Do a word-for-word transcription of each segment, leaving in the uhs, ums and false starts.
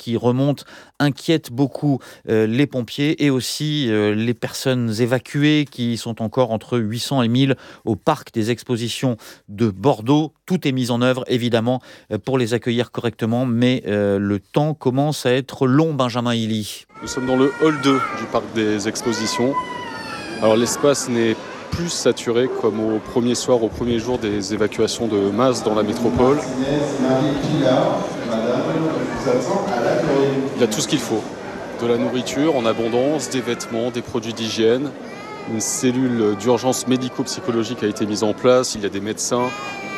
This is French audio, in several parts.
qui remontent inquiètent beaucoup euh, les pompiers et aussi euh, les personnes évacuées qui sont encore entre huit cents et mille au parc des expositions de Bordeaux. Tout est mis en œuvre, évidemment, pour les accueillir correctement, mais euh, le temps commence à être long, Benjamin Hilly. Nous sommes dans le hall deux du parc des expositions. Alors l'espace n'est plus saturé comme au premier soir, au premier jour des évacuations de masse dans la métropole. Il y a tout ce qu'il faut. De la nourriture en abondance, des vêtements, des produits d'hygiène. Une cellule d'urgence médico-psychologique a été mise en place. Il y a des médecins.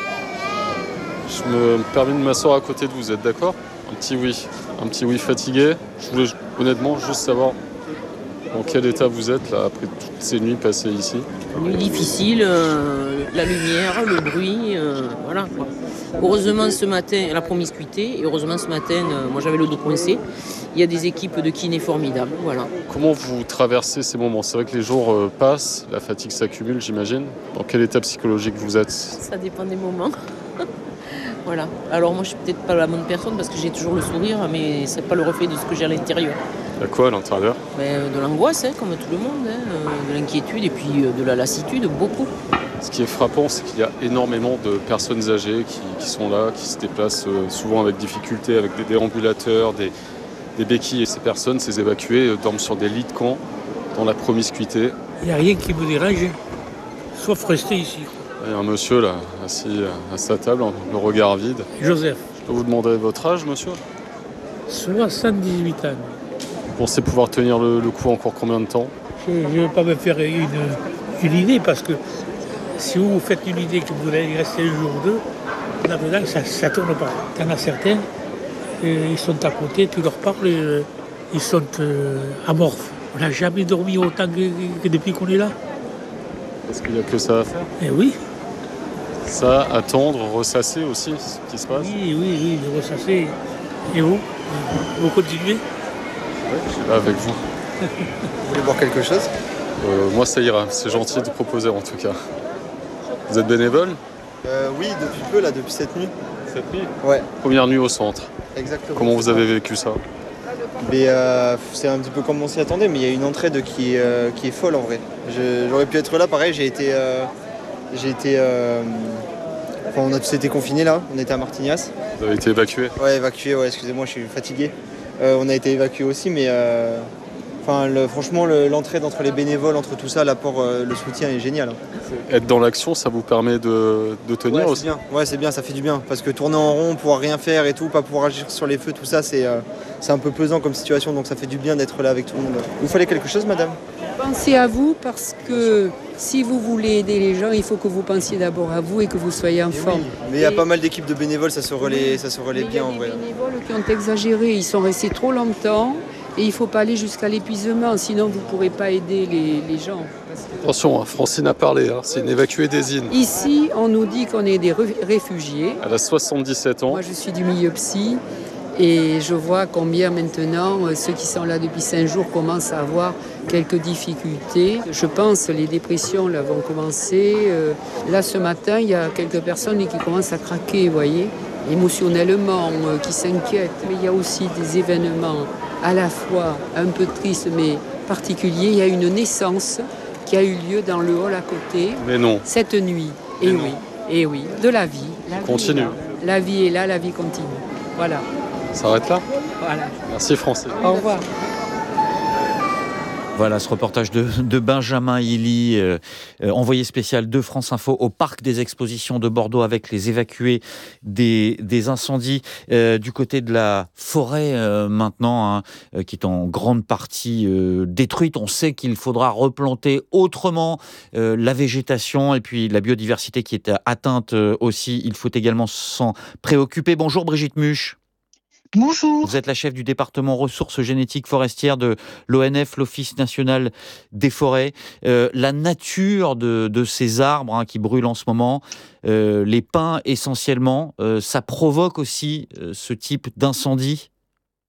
Je me permets de m'asseoir à côté de vous, vous êtes d'accord ? Un petit oui. Un petit oui fatigué. Je voulais honnêtement juste savoir dans quel état vous êtes là, après toutes ces nuits passées ici. Nuit difficile, euh, la lumière, le bruit, euh, voilà quoi. Heureusement ce matin, la promiscuité, et heureusement ce matin, euh, moi j'avais le dos coincé. Il y a des équipes de kinés formidables, voilà. Comment vous traversez ces moments ? C'est vrai que les jours euh, passent, la fatigue s'accumule, j'imagine. Dans quel état psychologique vous êtes ? Ça dépend des moments. Voilà. Alors moi je suis peut-être pas la bonne personne parce que j'ai toujours le sourire, mais c'est pas le reflet de ce que j'ai à l'intérieur. Il y a quoi à l'intérieur ? Ben, de l'angoisse, hein, comme tout le monde, hein, de l'inquiétude et puis de la lassitude, beaucoup. Ce qui est frappant, c'est qu'il y a énormément de personnes âgées qui, qui sont là, qui se déplacent euh, souvent avec difficulté, avec des déambulateurs, des, des béquilles. Et ces personnes, ces évacués, euh, dorment sur des lits de camp, dans la promiscuité. Il n'y a rien qui me dérange, sauf rester ici. Il y a un monsieur là, assis à sa table, le regard vide. Joseph. Je peux vous demander votre âge, monsieur ? soixante-dix-huit ans. Vous pensez pouvoir tenir le, le coup encore combien de temps ? Je ne veux pas me faire une, une idée parce que si vous vous faites une idée que vous allez y rester un jour ou deux, là-dedans, ça ne tourne pas. Il y en a certains, euh, ils sont à côté, tu leur parles, euh, ils sont euh, amorphes. On n'a jamais dormi autant que, que depuis qu'on est là. Est-ce qu'il n'y a que ça à faire ? Eh oui. Ça, attendre, ressasser aussi ce qui se passe ? Oui, oui, oui, ressasser. Et vous ? Vous continuez ? Oui, je suis là avec vous. Vous voulez boire quelque chose ? euh, Moi, ça ira. C'est gentil de proposer en tout cas. Vous êtes bénévole ? euh, Oui, depuis peu, là, depuis cette nuit. Cette nuit ? Ouais. Première nuit au centre. Exactement. Comment vous avez vécu ça ? Mais euh, c'est un petit peu comme on s'y attendait, mais il y a une entraide qui, euh, qui est folle en vrai. Je, j'aurais pu être là, pareil, j'ai été... Euh, j'ai été euh, enfin, on a tous été confinés là, on était à Martignas. Vous avez été évacué ? Ouais, évacué, ouais, excusez-moi, je suis fatigué. Euh, on a été évacué aussi, mais... Euh, Enfin, le, franchement, le, l'entraide entre les bénévoles, entre tout ça, l'apport, euh, le soutien est génial. Être dans l'action, ça vous permet de, de tenir ouais, aussi ? c'est bien. Ouais, c'est bien, ça fait du bien. Parce que tourner en rond, pouvoir rien faire et tout, pas pouvoir agir sur les feux, tout ça, c'est, euh, c'est un peu pesant comme situation. Donc ça fait du bien d'être là avec tout le monde. Vous fallait quelque chose, madame ? Pensez à vous parce que si vous voulez aider les gens, il faut que vous pensiez d'abord à vous et que vous soyez en forme. Oui, mais il y a pas mal d'équipes de bénévoles, ça se relaie, ça se relaie bien en vrai. Il y a des bénévoles qui ont exagéré, ils sont restés trop longtemps. Et il ne faut pas aller jusqu'à l'épuisement, sinon vous ne pourrez pas aider les, les gens. Parce que... Attention, Francine a parlé, hein, c'est une évacuée des îles. Ici, on nous dit qu'on est des réfugiés. Elle a soixante-dix-sept ans. Moi, je suis du milieu psy et je vois combien maintenant ceux qui sont là depuis cinq jours commencent à avoir quelques difficultés. Je pense que les dépressions là, vont commencer. Là, ce matin, il y a quelques personnes qui commencent à craquer, vous voyez, émotionnellement, qui s'inquiètent. Mais il y a aussi des événements à la fois un peu triste mais particulier. Il y a une naissance qui a eu lieu dans le hall à côté. Mais non. Cette nuit. Et mais oui, et oui, de la vie. La vie continue. La vie est là, la vie continue. Voilà. Ça s'arrête là ? Voilà. Merci Francine. Au revoir. Voilà ce reportage de, de Benjamin Hilly, euh, euh, envoyé spécial de France Info au parc des expositions de Bordeaux avec les évacués des, des incendies euh, du côté de la forêt euh, maintenant, hein, euh, qui est en grande partie euh, détruite. On sait qu'il faudra replanter autrement euh, la végétation et puis la biodiversité qui est atteinte euh, aussi. Il faut également s'en préoccuper. Bonjour Brigitte Muche. Bonjour. Vous êtes la chef du département ressources génétiques forestières de l'O N F, l'Office national des forêts. Euh, la nature de, de ces arbres hein, qui brûlent en ce moment, euh, les pins essentiellement, euh, ça provoque aussi euh, ce type d'incendie ?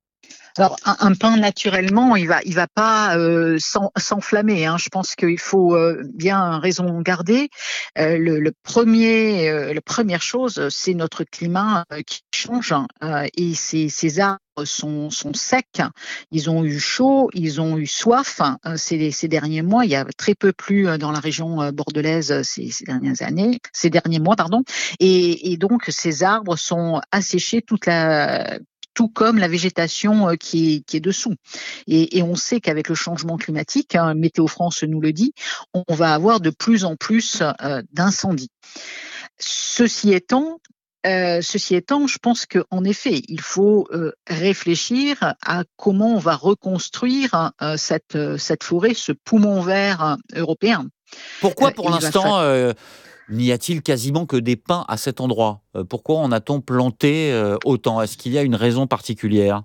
Alors, un, un pin, naturellement, il va, il va pas euh, s'en- s'enflammer. Hein. Je pense qu'il faut euh, bien raison garder. Euh, le, le premier, euh, la première chose, c'est notre climat euh, qui change hein, euh, et ces, ces arbres sont, sont secs. Ils ont eu chaud, ils ont eu soif euh, ces, ces derniers mois. Il y a très peu plu euh, dans la région euh, bordelaise euh, ces, ces dernières années, ces derniers mois, pardon. Et, et donc, ces arbres sont asséchés toute la tout comme la végétation euh, qui est, qui est dessous. Et, et on sait qu'avec le changement climatique, hein, Météo France nous le dit, on, on va avoir de plus en plus euh, d'incendies. Ceci étant, euh, ceci étant, je pense qu'en effet, il faut euh, réfléchir à comment on va reconstruire euh, cette, euh, cette forêt, ce poumon vert euh, européen. Pourquoi, Euh, pour il va l'instant, fa- euh, n'y a-t-il quasiment que des pins à cet endroit? Euh, Pourquoi en a-t-on planté euh, autant? Est-ce qu'il y a une raison particulière?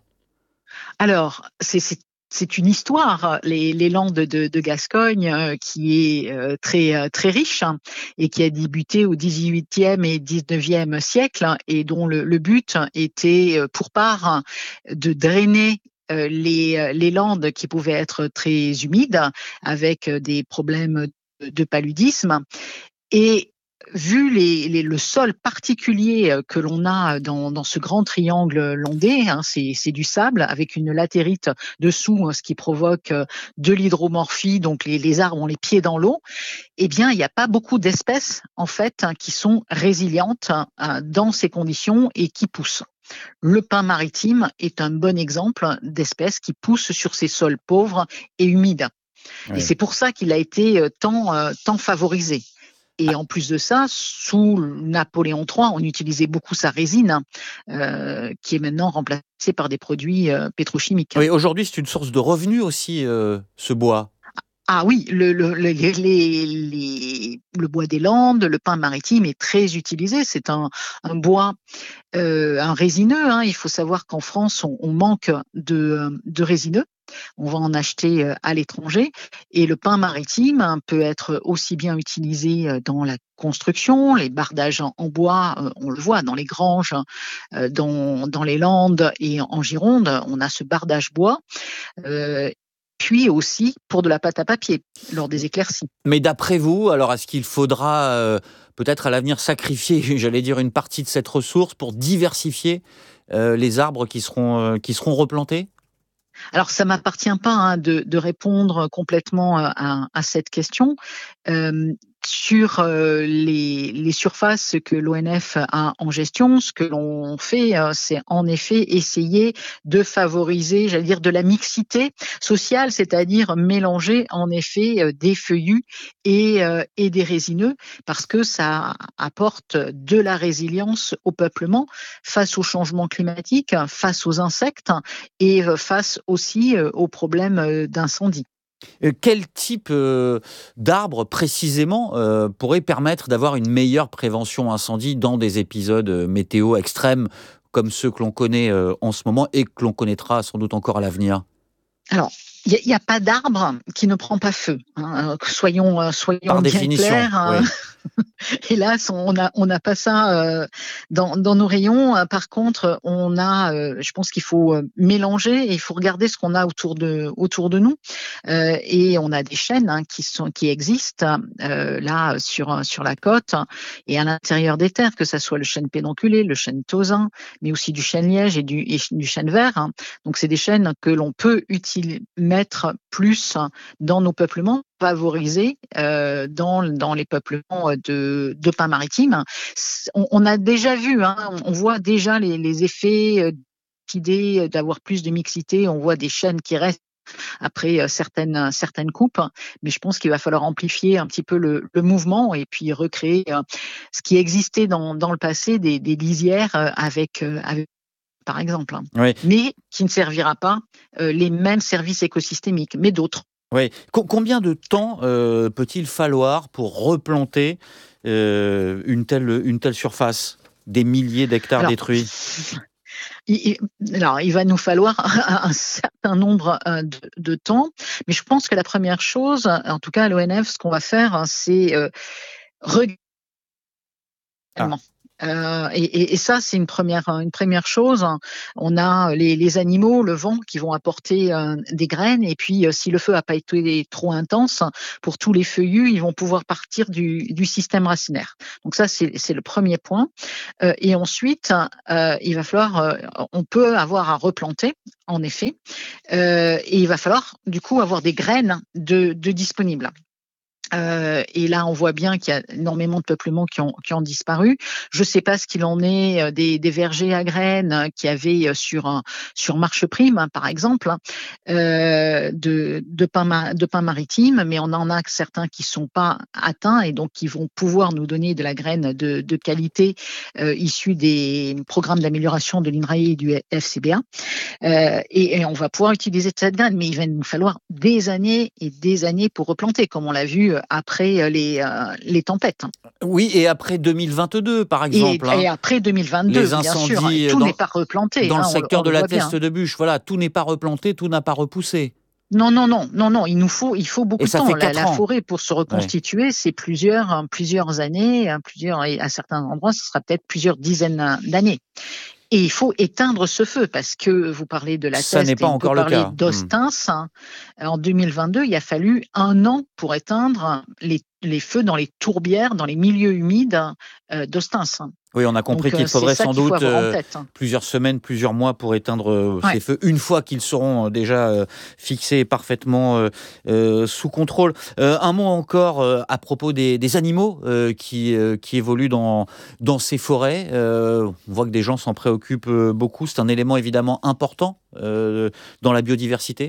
Alors, c'est c'est- c'est une histoire, les, les Landes de, de Gascogne, euh, qui est euh, très, euh, très riche hein, et qui a débuté au dix-huitième et dix-neuvième siècle hein, et dont le, le but était euh, pour part hein, de drainer euh, les, euh, les landes qui pouvaient être très humides avec euh, des problèmes de, de paludisme. Et vu les, les, le sol particulier euh, que l'on a dans, dans ce grand triangle landais, hein, c'est, c'est du sable avec une latérite dessous, hein, ce qui provoque euh, de l'hydromorphie, donc les, les arbres ont les pieds dans l'eau, eh bien, il n'y a pas beaucoup d'espèces, en fait, hein, qui sont résilientes hein, dans ces conditions et qui poussent. Le pin maritime est un bon exemple d'espèce qui pousse sur ces sols pauvres et humides. Et Oui. c'est pour ça qu'il a été euh, tant, euh, tant favorisé. Et en plus de ça, sous Napoléon trois, on utilisait beaucoup sa résine, euh, qui est maintenant remplacée par des produits euh, pétrochimiques. Oui, aujourd'hui, c'est une source de revenus aussi, euh, ce bois. Ah oui, le, le, le, les, les, le bois des Landes, le pin maritime est très utilisé. C'est un, un bois, euh, un résineux. Hein. Il faut savoir qu'en France, on, on manque de, de résineux. On va en acheter à l'étranger. Et le pin maritime hein, peut être aussi bien utilisé dans la construction, les bardages en, en bois, euh, on le voit dans les granges, euh, dans, dans les Landes et en Gironde, on a ce bardage bois. Euh, puis aussi pour de la pâte à papier lors des éclaircies. Mais d'après vous, alors est-ce qu'il faudra euh, peut-être à l'avenir sacrifier, j'allais dire, une partie de cette ressource pour diversifier euh, les arbres qui seront, euh, qui seront replantés? Alors, ça ne m'appartient pas hein, de, de répondre complètement à, à cette question. Euh, sur euh, les, les surfaces que l'O N F a en gestion, ce que l'on fait, euh, c'est en effet essayer de favoriser, j'allais dire, de la mixité sociale, c'est-à-dire mélanger en effet euh, des feuillus et, euh, et des résineux, parce que ça apporte de la résilience au peuplement face au changement climatique, face aux insectes et euh, face aussi euh, aux problèmes euh, d'incendie. Euh, Quel type euh, d'arbre précisément euh, pourrait permettre d'avoir une meilleure prévention incendie dans des épisodes euh, météo extrêmes comme ceux que l'on connaît euh, en ce moment et que l'on connaîtra sans doute encore à l'avenir? Alors, il n'y a, a pas d'arbre qui ne prend pas feu. Hein. Soyons, euh, soyons Par bien définition, clairs. Hein. oui. Hélas, on n'a on n'a pas ça euh, dans, dans nos rayons. Par contre, on a, euh, je pense qu'il faut euh, mélanger et il faut regarder ce qu'on a autour de autour de nous. Euh, et on a des chênes hein, qui sont qui existent euh, là sur sur la côte et à l'intérieur des terres, que ça soit le chêne pédonculé, le chêne tausin, mais aussi du chêne liège et du et du chêne vert. Hein. Donc c'est des chênes que l'on peut utiliser, mettre plus dans nos peuplements, favoriser euh, dans, dans les peuplements de, de pin maritime. On, on a déjà vu, hein, on voit déjà les, les effets d'idée d'avoir plus de mixité, on voit des chênes qui restent après certaines, certaines coupes, mais je pense qu'il va falloir amplifier un petit peu le, le mouvement et puis recréer ce qui existait dans, dans le passé, des, des lisières avec, avec par exemple, Oui. mais qui ne servira pas euh, les mêmes services écosystémiques, mais d'autres. Oui. Co- combien de temps euh, peut-il falloir pour replanter euh, une, telle, une telle surface? Des milliers d'hectares alors, détruits? il, il, alors, il va nous falloir un, un certain nombre euh, de, de temps, mais je pense que la première chose, en tout cas à l'O N F, ce qu'on va faire, c'est euh, regarder. Ah. Euh, et, et, et ça, c'est une première, une première chose. On a les, les animaux, le vent, qui vont apporter euh, des graines. Et puis, euh, si le feu n'a pas été trop intense, pour tous les feuillus, ils vont pouvoir partir du, du système racinaire. Donc ça, c'est, c'est le premier point. Euh, et ensuite, euh, il va falloir, euh, on peut avoir à replanter, en effet. Euh, et il va falloir, du coup, avoir des graines de, de disponibles. Euh, et là, on voit bien qu'il y a énormément de peuplements qui ont, qui ont disparu. Je ne sais pas ce qu'il en est des, des vergers à graines qu'il y avait sur, un, sur Marche Prime, hein, par exemple, euh, de, de, pain, de pain maritime, mais on en a certains qui ne sont pas atteints et donc qui vont pouvoir nous donner de la graine de, de qualité euh, issue des programmes d'amélioration de l'I N R A E et du F C B A. Euh, et, et on va pouvoir utiliser cette graine, mais il va nous falloir des années et des années pour replanter, comme on l'a vu après les, euh, les tempêtes. Oui, et après deux mille vingt-deux, par exemple. Et, hein, et après deux mille vingt-deux, les bien incendies sûr. Et tout dans, n'est pas replanté. Dans hein, le secteur on, on de le la bien. Teste de Bûche, voilà, tout n'est pas replanté, tout n'a pas repoussé. Non, non, non, non, non. Il nous faut, il faut beaucoup et de temps. La, la ans. forêt, pour se reconstituer, ouais. c'est plusieurs, plusieurs années, plusieurs, et à certains endroits, ce sera peut-être plusieurs dizaines d'années. Et il faut éteindre ce feu parce que vous parlez de la Ça Teste n'est pas et on encore peut le parler cas. d'Ostens. Mmh. En deux mille vingt-deux, il a fallu un an pour éteindre les, les feux dans les tourbières, dans les milieux humides euh, d'Ostens. Oui, on a compris Donc, qu'il faudrait sans qu'il doute euh, tête, hein. plusieurs semaines, plusieurs mois pour éteindre euh, ouais. ces feux, une fois qu'ils seront euh, déjà euh, fixés et parfaitement euh, euh, sous contrôle. Euh, un mot encore euh, à propos des, des animaux euh, qui, euh, qui évoluent dans, dans ces forêts. Euh, on voit que des gens s'en préoccupent beaucoup. C'est un élément évidemment important euh, dans la biodiversité.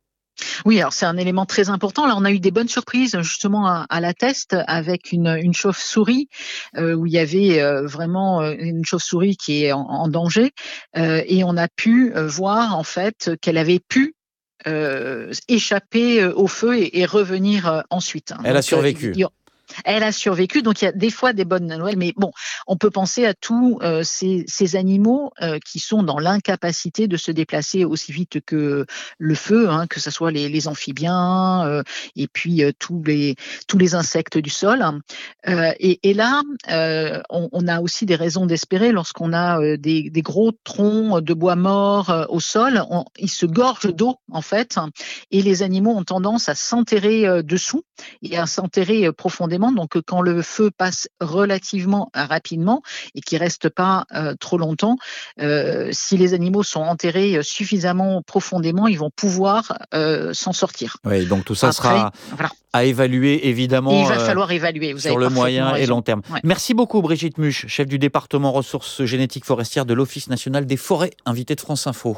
Oui, alors c'est un élément très important. Là, on a eu des bonnes surprises justement à, à la Teste avec une, une chauve-souris euh, où il y avait euh, vraiment une chauve-souris qui est en, en danger euh, et on a pu euh, voir en fait qu'elle avait pu euh, échapper au feu et, et revenir euh, ensuite. Elle Donc, a survécu. Euh, il, Elle a survécu, donc il y a des fois des bonnes nouvelles, mais bon, on peut penser à tous euh, ces, ces animaux euh, qui sont dans l'incapacité de se déplacer aussi vite que le feu, hein, que ce soit les, les amphibiens euh, et puis euh, tous les tous les insectes du sol. Euh, et, et là, euh, on, on a aussi des raisons d'espérer lorsqu'on a euh, des, des gros troncs de bois morts euh, au sol, on, ils se gorgent d'eau en fait, et les animaux ont tendance à s'enterrer euh, dessous et à s'enterrer euh, profondément. Donc, quand le feu passe relativement rapidement et qu'il ne reste pas euh, trop longtemps, euh, si les animaux sont enterrés suffisamment profondément, ils vont pouvoir euh, s'en sortir. Oui, donc tout ça Après, sera voilà. à évaluer, évidemment. Et il va falloir évaluer, vous sur avez le moyen raison. et long terme. Ouais. Merci beaucoup, Brigitte Muche, chef du département ressources génétiques forestières de l'Office national des forêts, invitée de France Info.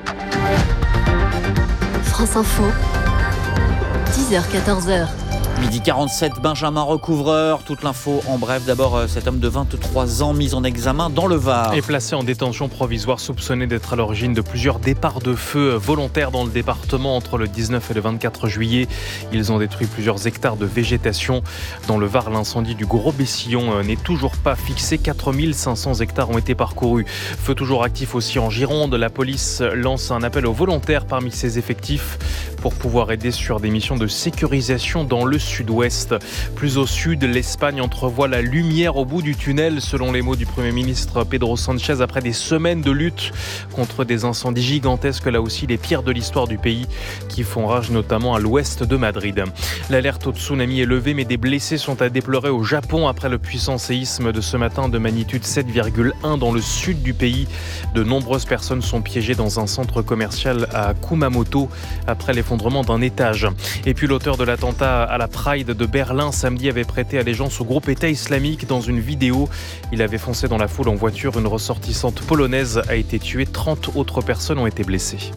France Info, dix heures quatorze heures. Midi quarante-sept, Benjamin Recouvreur. Toute l'info en bref. D'abord, cet homme de vingt-trois ans mis en examen dans le Var. Et placé en détention provisoire, soupçonné d'être à l'origine de plusieurs départs de feu volontaires dans le département entre le dix-neuf et le vingt-quatre juillet. Ils ont détruit plusieurs hectares de végétation. Dans le Var, l'incendie du Gros Bessillon n'est toujours pas fixé. quatre mille cinq cents hectares ont été parcourus. Feu toujours actif aussi en Gironde. La police lance un appel aux volontaires parmi ses effectifs pour pouvoir aider sur des missions de sécurisation dans le sud-ouest. Plus au sud, l'Espagne entrevoit la lumière au bout du tunnel, selon les mots du Premier ministre Pedro Sánchez, après des semaines de lutte contre des incendies gigantesques, là aussi les pires de l'histoire du pays, qui font rage notamment à l'ouest de Madrid. L'alerte au tsunami est levée, mais des blessés sont à déplorer au Japon après le puissant séisme de ce matin de magnitude sept virgule un dans le sud du pays. De nombreuses personnes sont piégées dans un centre commercial à Kumamoto après l'effondrement d'un étage. Et puis l'auteur de l'attentat à la Pride de Berlin samedi avait prêté allégeance au groupe État islamique. Dans une vidéo, il avait foncé dans la foule en voiture. Une ressortissante polonaise a été tuée. trente autres personnes ont été blessées.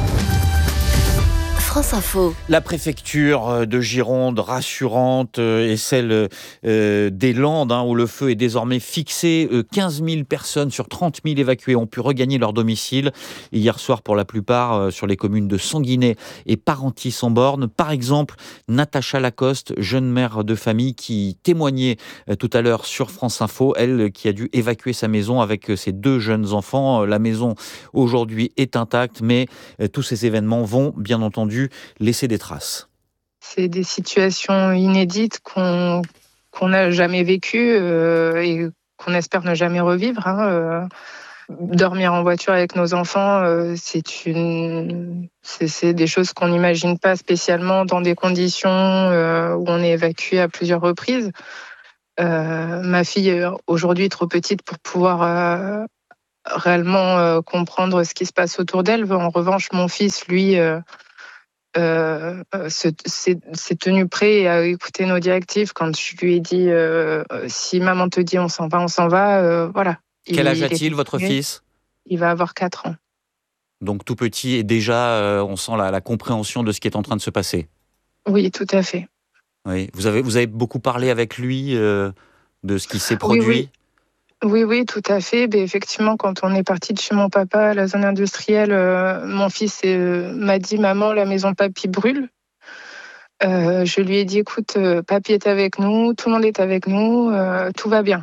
France Info. La préfecture de Gironde rassurante et celle euh, des Landes, hein, où le feu est désormais fixé. quinze mille personnes sur trente mille évacuées ont pu regagner leur domicile. Hier soir, pour la plupart, euh, sur les communes de Sanguinet et Parentis-en-Born. Par exemple, Natacha Lacoste, jeune mère de famille qui témoignait euh, tout à l'heure sur France Info. Elle qui a dû évacuer sa maison avec ses deux jeunes enfants. La maison aujourd'hui est intacte, mais euh, tous ces événements vont, bien entendu, laisser des traces. C'est des situations inédites qu'on qu'on n'a jamais vécues euh, et qu'on espère ne jamais revivre. Hein, euh, dormir en voiture avec nos enfants, euh, c'est une, c'est, c'est des choses qu'on n'imagine pas spécialement dans des conditions euh, où on est évacué à plusieurs reprises. Euh, ma fille aujourd'hui est trop petite pour pouvoir euh, réellement euh, comprendre ce qui se passe autour d'elle. En revanche, mon fils, lui, euh, euh, s'est, s'est tenu prêt à écouter nos directives quand je lui ai dit euh, si maman te dit on s'en va, on s'en va. Euh, voilà. Quel âge il, a-t-il, il votre fils ? Il va avoir quatre ans. Donc tout petit et déjà, euh, on sent la, la compréhension de ce qui est en train de se passer. Oui, tout à fait. Oui. Vous avez, vous avez beaucoup parlé avec lui euh, de ce qui s'est produit ? Oui, oui. Oui, oui, tout à fait. Mais effectivement, quand on est parti de chez mon papa à la zone industrielle, euh, mon fils euh, m'a dit « Maman, la maison papy brûle ». Euh, je lui ai dit « Écoute, euh, papy est avec nous, tout le monde est avec nous, euh, tout va bien ».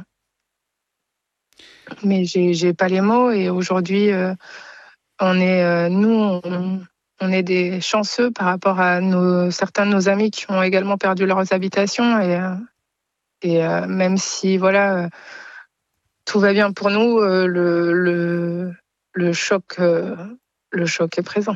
Mais j'ai, j'ai pas les mots et aujourd'hui, euh, on est, euh, nous, on, on est des chanceux par rapport à nos, certains de nos amis qui ont également perdu leurs habitations et, euh, et euh, même si, voilà... Euh, tout va bien pour nous, euh, le, le, le, choc, euh, le choc est présent.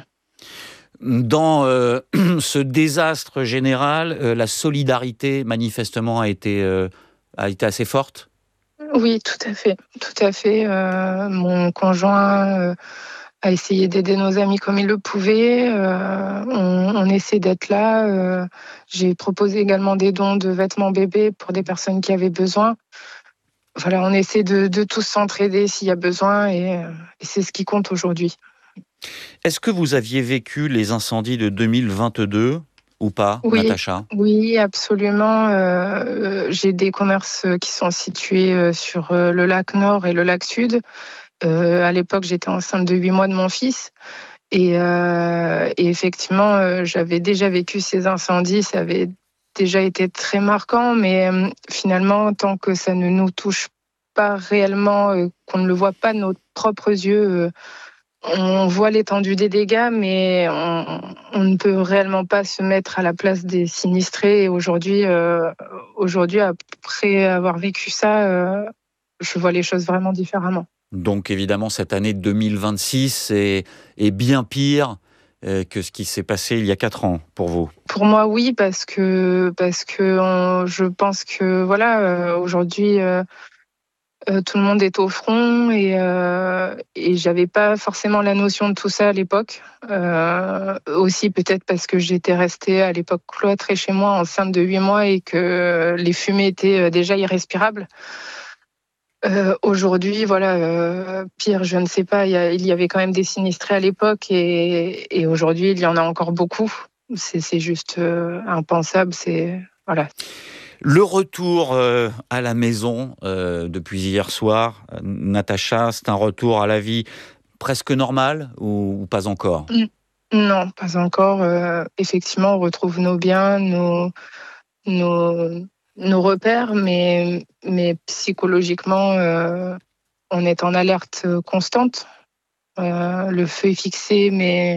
Dans euh, ce désastre général, euh, la solidarité, manifestement, a été, euh, a été assez forte ? Oui, tout à fait. Tout à fait. Euh, mon conjoint euh, a essayé d'aider nos amis comme il le pouvait. Euh, on, on essaie d'être là. Euh, j'ai proposé également des dons de vêtements bébés pour des personnes qui avaient besoin. Voilà, on essaie de, de tous s'entraider s'il y a besoin et, et c'est ce qui compte aujourd'hui. Est-ce que vous aviez vécu les incendies de deux mille vingt-deux ou pas, oui, Natacha ? Oui, absolument. Euh, j'ai des commerces qui sont situés sur le lac Nord et le lac Sud. Euh, à l'époque, j'étais enceinte de huit mois de mon fils. Et, euh, et effectivement, euh, j'avais déjà vécu ces incendies. Ça avait déjà été très marquant, mais euh, finalement, tant que ça ne nous touche pas réellement, euh, qu'on ne le voit pas de nos propres yeux, euh, on voit l'étendue des dégâts, mais on, on ne peut réellement pas se mettre à la place des sinistrés. Et aujourd'hui, euh, aujourd'hui, après avoir vécu ça, euh, je vois les choses vraiment différemment. Donc évidemment, cette année deux mille vingt-six est, est bien pire que ce qui s'est passé il y a quatre ans pour vous. Pour moi, oui, parce que parce que on, je pense que voilà, euh, aujourd'hui, euh, euh, tout le monde est au front et euh, et j'avais pas forcément la notion de tout ça à l'époque. Euh, aussi peut-être parce que j'étais restée à l'époque cloîtrée chez moi enceinte de huit mois et que les fumées étaient déjà irrespirables. Euh, aujourd'hui, voilà, euh, pire, je ne sais pas, il y, a, il y avait quand même des sinistrés à l'époque et, et aujourd'hui, il y en a encore beaucoup. C'est, c'est juste euh, impensable, c'est... Voilà. Le retour euh, à la maison euh, depuis hier soir, euh, Natacha, c'est un retour à la vie presque normale ou, ou pas encore ? Non, pas encore. Euh, effectivement, on retrouve nos biens, nos... nos... nos repères, mais, mais psychologiquement, euh, on est en alerte constante. Euh, le feu est fixé, mais,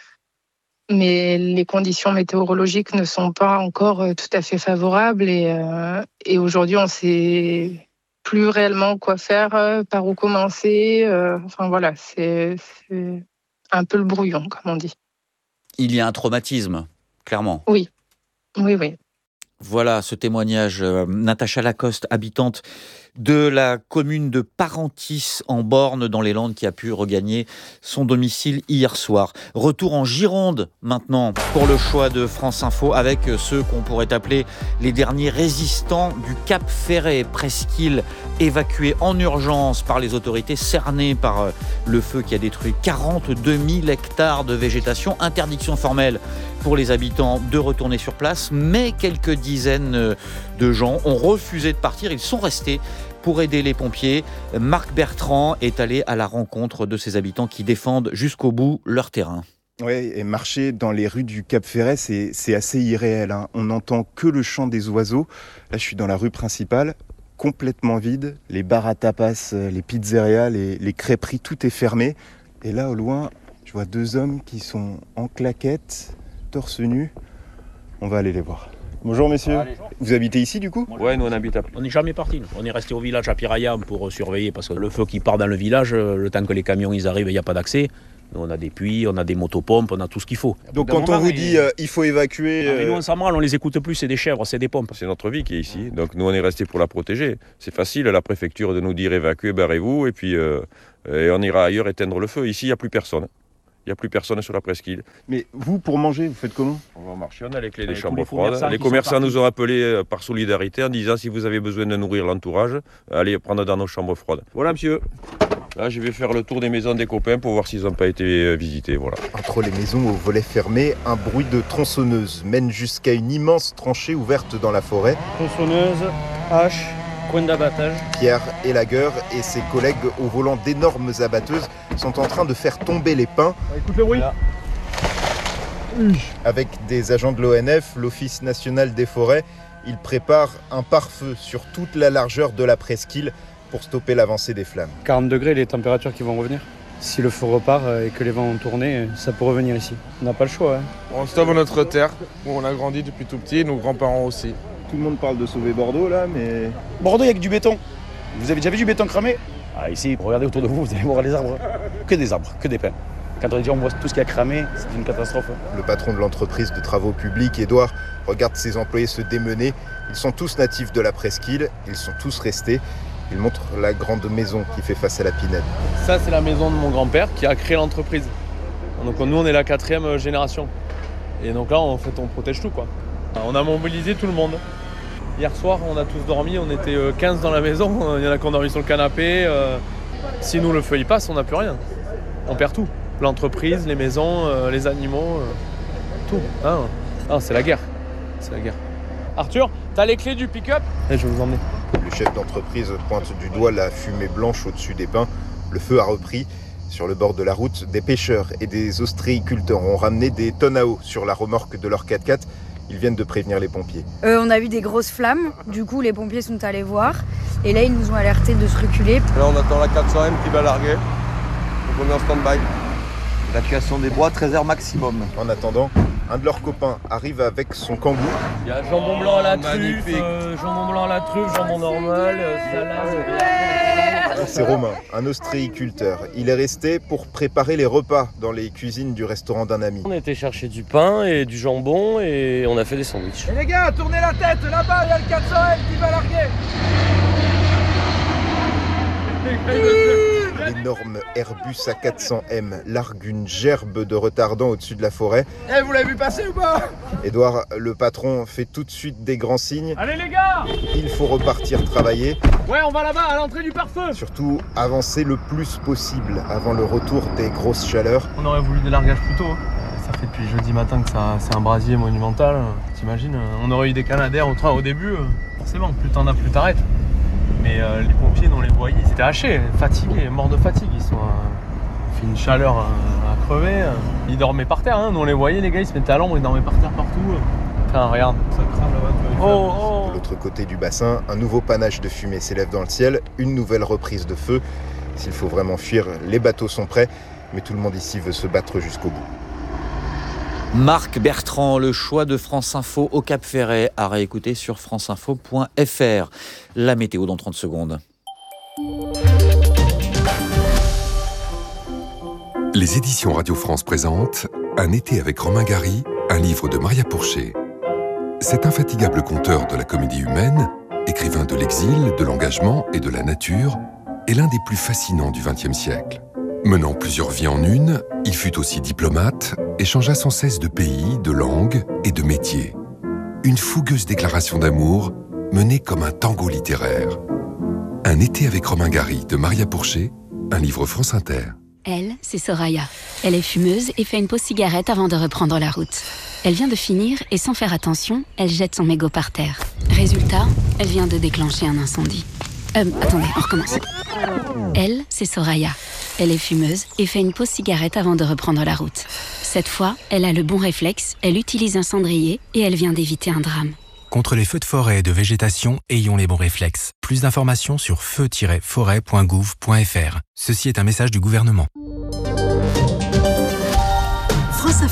mais les conditions météorologiques ne sont pas encore tout à fait favorables. Et, euh, et aujourd'hui, on ne sait plus réellement quoi faire, par où commencer. Euh, enfin voilà, c'est, c'est un peu le brouillon, comme on dit. Il y a un traumatisme, clairement. Oui, oui, oui. Voilà ce témoignage, euh, Natacha Lacoste, habitante de la commune de Parentis en Borne dans les Landes, qui a pu regagner son domicile hier soir. Retour en Gironde maintenant pour le choix de France Info avec ceux qu'on pourrait appeler les derniers résistants du Cap Ferret, presqu'île évacuée en urgence par les autorités, cernée par le feu qui a détruit quarante-deux mille hectares de végétation. Interdiction formelle pour les habitants de retourner sur place, mais quelques dizaines de gens ont refusé de partir. Ils sont restés pour aider les pompiers. Marc Bertrand est allé à la rencontre de ces habitants qui défendent jusqu'au bout leur terrain. Oui, et marcher dans les rues du Cap Ferret, c'est, c'est assez irréel. Hein. On n'entend que le chant des oiseaux. Là, je suis dans la rue principale, complètement vide. Les bars à tapas, les pizzerias, les, les crêperies, tout est fermé. Et là, au loin, je vois deux hommes qui sont en claquettes, torse nu. On va aller les voir. Bonjour messieurs. Allez. Vous habitez ici du coup ? Ouais, nous on habite à... On n'est jamais partis, nous. On est resté au village à Piraya pour surveiller parce que le feu qui part dans le village, le temps que les camions ils arrivent, il n'y a pas d'accès. Nous, on a des puits, on a des motopompes, on a tout ce qu'il faut. Donc quand on vous dit euh, il faut évacuer... Euh... Nous on s'en branle, on les écoute plus, c'est des chèvres, c'est des pompes. C'est notre vie qui est ici, donc nous on est restés pour la protéger. C'est facile à la préfecture de nous dire évacuez, barrez-vous, et puis euh, et on ira ailleurs éteindre le feu. Ici il n'y a plus personne. Il n'y a plus personne sur la presqu'île. Mais vous, pour manger, vous faites comment ? On va marcher, on a les clés des chambres froides. Les commerçants nous ont appelés par solidarité en disant si vous avez besoin de nourrir l'entourage, allez prendre dans nos chambres froides. Voilà monsieur. Là, je vais faire le tour des maisons des copains pour voir s'ils n'ont pas été visités. Voilà. Entre les maisons aux volets fermés, un bruit de tronçonneuse mène jusqu'à une immense tranchée ouverte dans la forêt. Tronçonneuse, hache, coin d'abattage. Pierre Elaguer et ses collègues au volant d'énormes abatteuses sont en train de faire tomber les pins. Écoute le bruit. Là. Avec des agents de l'O N F, l'Office national des forêts, ils préparent un pare-feu sur toute la largeur de la presqu'île pour stopper l'avancée des flammes. quarante degrés, les températures qui vont revenir. Si le feu repart et que les vents ont tourné, ça peut revenir ici. On n'a pas le choix. Hein. On sauve notre terre, où on a grandi depuis tout petit, nos grands-parents aussi. Tout le monde parle de sauver Bordeaux là, mais... Bordeaux, il n'y a que du béton. Vous avez déjà vu du béton cramé ? Ah, ici, regardez autour de vous, vous allez voir les arbres. Que des arbres, que des pins. Quand on dit on voit tout ce qui a cramé, c'est une catastrophe. Le patron de l'entreprise de travaux publics, Édouard, regarde ses employés se démener. Ils sont tous natifs de la presqu'île, ils sont tous restés. Il montre la grande maison qui fait face à la Pinède. Ça, c'est la maison de mon grand-père qui a créé l'entreprise. Donc nous, on est la quatrième génération. Et donc là, en fait, on protège tout, quoi. On a mobilisé tout le monde. Hier soir, on a tous dormi, on était quinze dans la maison. Il y en a qui ont dormi sur le canapé. Si nous, le feu, il passe, on n'a plus rien. On perd tout. L'entreprise, les maisons, les animaux, tout. Ah, ah, c'est la guerre. C'est la guerre. Arthur, t'as les clés du pick-up ? Et je vais vous emmener. Le chef d'entreprise pointe du doigt la fumée blanche au-dessus des pins. Le feu a repris. Sur le bord de la route, des pêcheurs et des ostréiculteurs ont ramené des tonnes à eau sur la remorque de leur quatre-quatre. Ils viennent de prévenir les pompiers. Euh, on a vu des grosses flammes. Du coup, les pompiers sont allés voir. Et là, ils nous ont alertés de se reculer. Là, on attend la quatre cents M qui va larguer. Donc on est en stand-by. Évacuation des bois, treize heures maximum. En attendant, un de leurs copains arrive avec son kangou. Il y a jambon blanc à la truffe, euh, jambon blanc à la truffe, jambon normal, euh, salade. C'est Romain, un ostréiculteur. Il est resté pour préparer les repas dans les cuisines du restaurant d'un ami. On a été chercher du pain et du jambon et on a fait des sandwichs. Et les gars, tournez la tête, là-bas, il y a le quatre cents M qui va larguer. L'énorme Airbus A quatre cents M largue une gerbe de retardant au-dessus de la forêt. Eh, hey, vous l'avez vu passer ou pas ? Édouard, le patron, fait tout de suite des grands signes. Allez les gars ! Il faut repartir travailler. Ouais, on va là-bas, à l'entrée du pare-feu. Surtout, avancer le plus possible avant le retour des grosses chaleurs. On aurait voulu des largages plus tôt. Ça fait depuis jeudi matin que ça, c'est un brasier monumental. T'imagines ? On aurait eu des canadaires au train au début. Forcément, plus t'en as, plus t'arrêtes. Mais euh, les pompiers, on les voyait, ils étaient hachés, fatigués, morts de fatigue. Ils sont euh, fait une chaleur euh, à crever. Ils dormaient par terre, hein. Nous on les voyait, les gars, ils se mettaient à l'ombre, ils dormaient par terre partout. Putain, regarde. Ça crame là-bas. Oh, oh. De l'autre côté du bassin, un nouveau panache de fumée s'élève dans le ciel, une nouvelle reprise de feu. S'il faut vraiment fuir, les bateaux sont prêts, mais tout le monde ici veut se battre jusqu'au bout. Marc Bertrand, le choix de France Info au Cap Ferret, à réécouter sur franceinfo point f r. La météo dans trente secondes. Les éditions Radio France présentent Un été avec Romain Gary, un livre de Maria Pourchet. Cet infatigable conteur de la comédie humaine, écrivain de l'exil, de l'engagement et de la nature, est l'un des plus fascinants du vingtième siècle. Menant plusieurs vies en une, il fut aussi diplomate et changea sans cesse de pays, de langue et de métier. Une fougueuse déclaration d'amour menée comme un tango littéraire. Un été avec Romain Gary de Maria Pourchet, un livre France Inter. Elle, c'est Soraya. Elle est fumeuse et fait une pause cigarette avant de reprendre la route. Elle vient de finir et sans faire attention, elle jette son mégot par terre. Résultat, elle vient de déclencher un incendie. Euh, attendez, on recommence. Elle, c'est Soraya. Elle est fumeuse et fait une pause cigarette avant de reprendre la route. Cette fois, elle a le bon réflexe, elle utilise un cendrier et elle vient d'éviter un drame. Contre les feux de forêt et de végétation, ayons les bons réflexes. Plus d'informations sur feu tiret forêt point gouv point f r. Ceci est un message du gouvernement. France Info.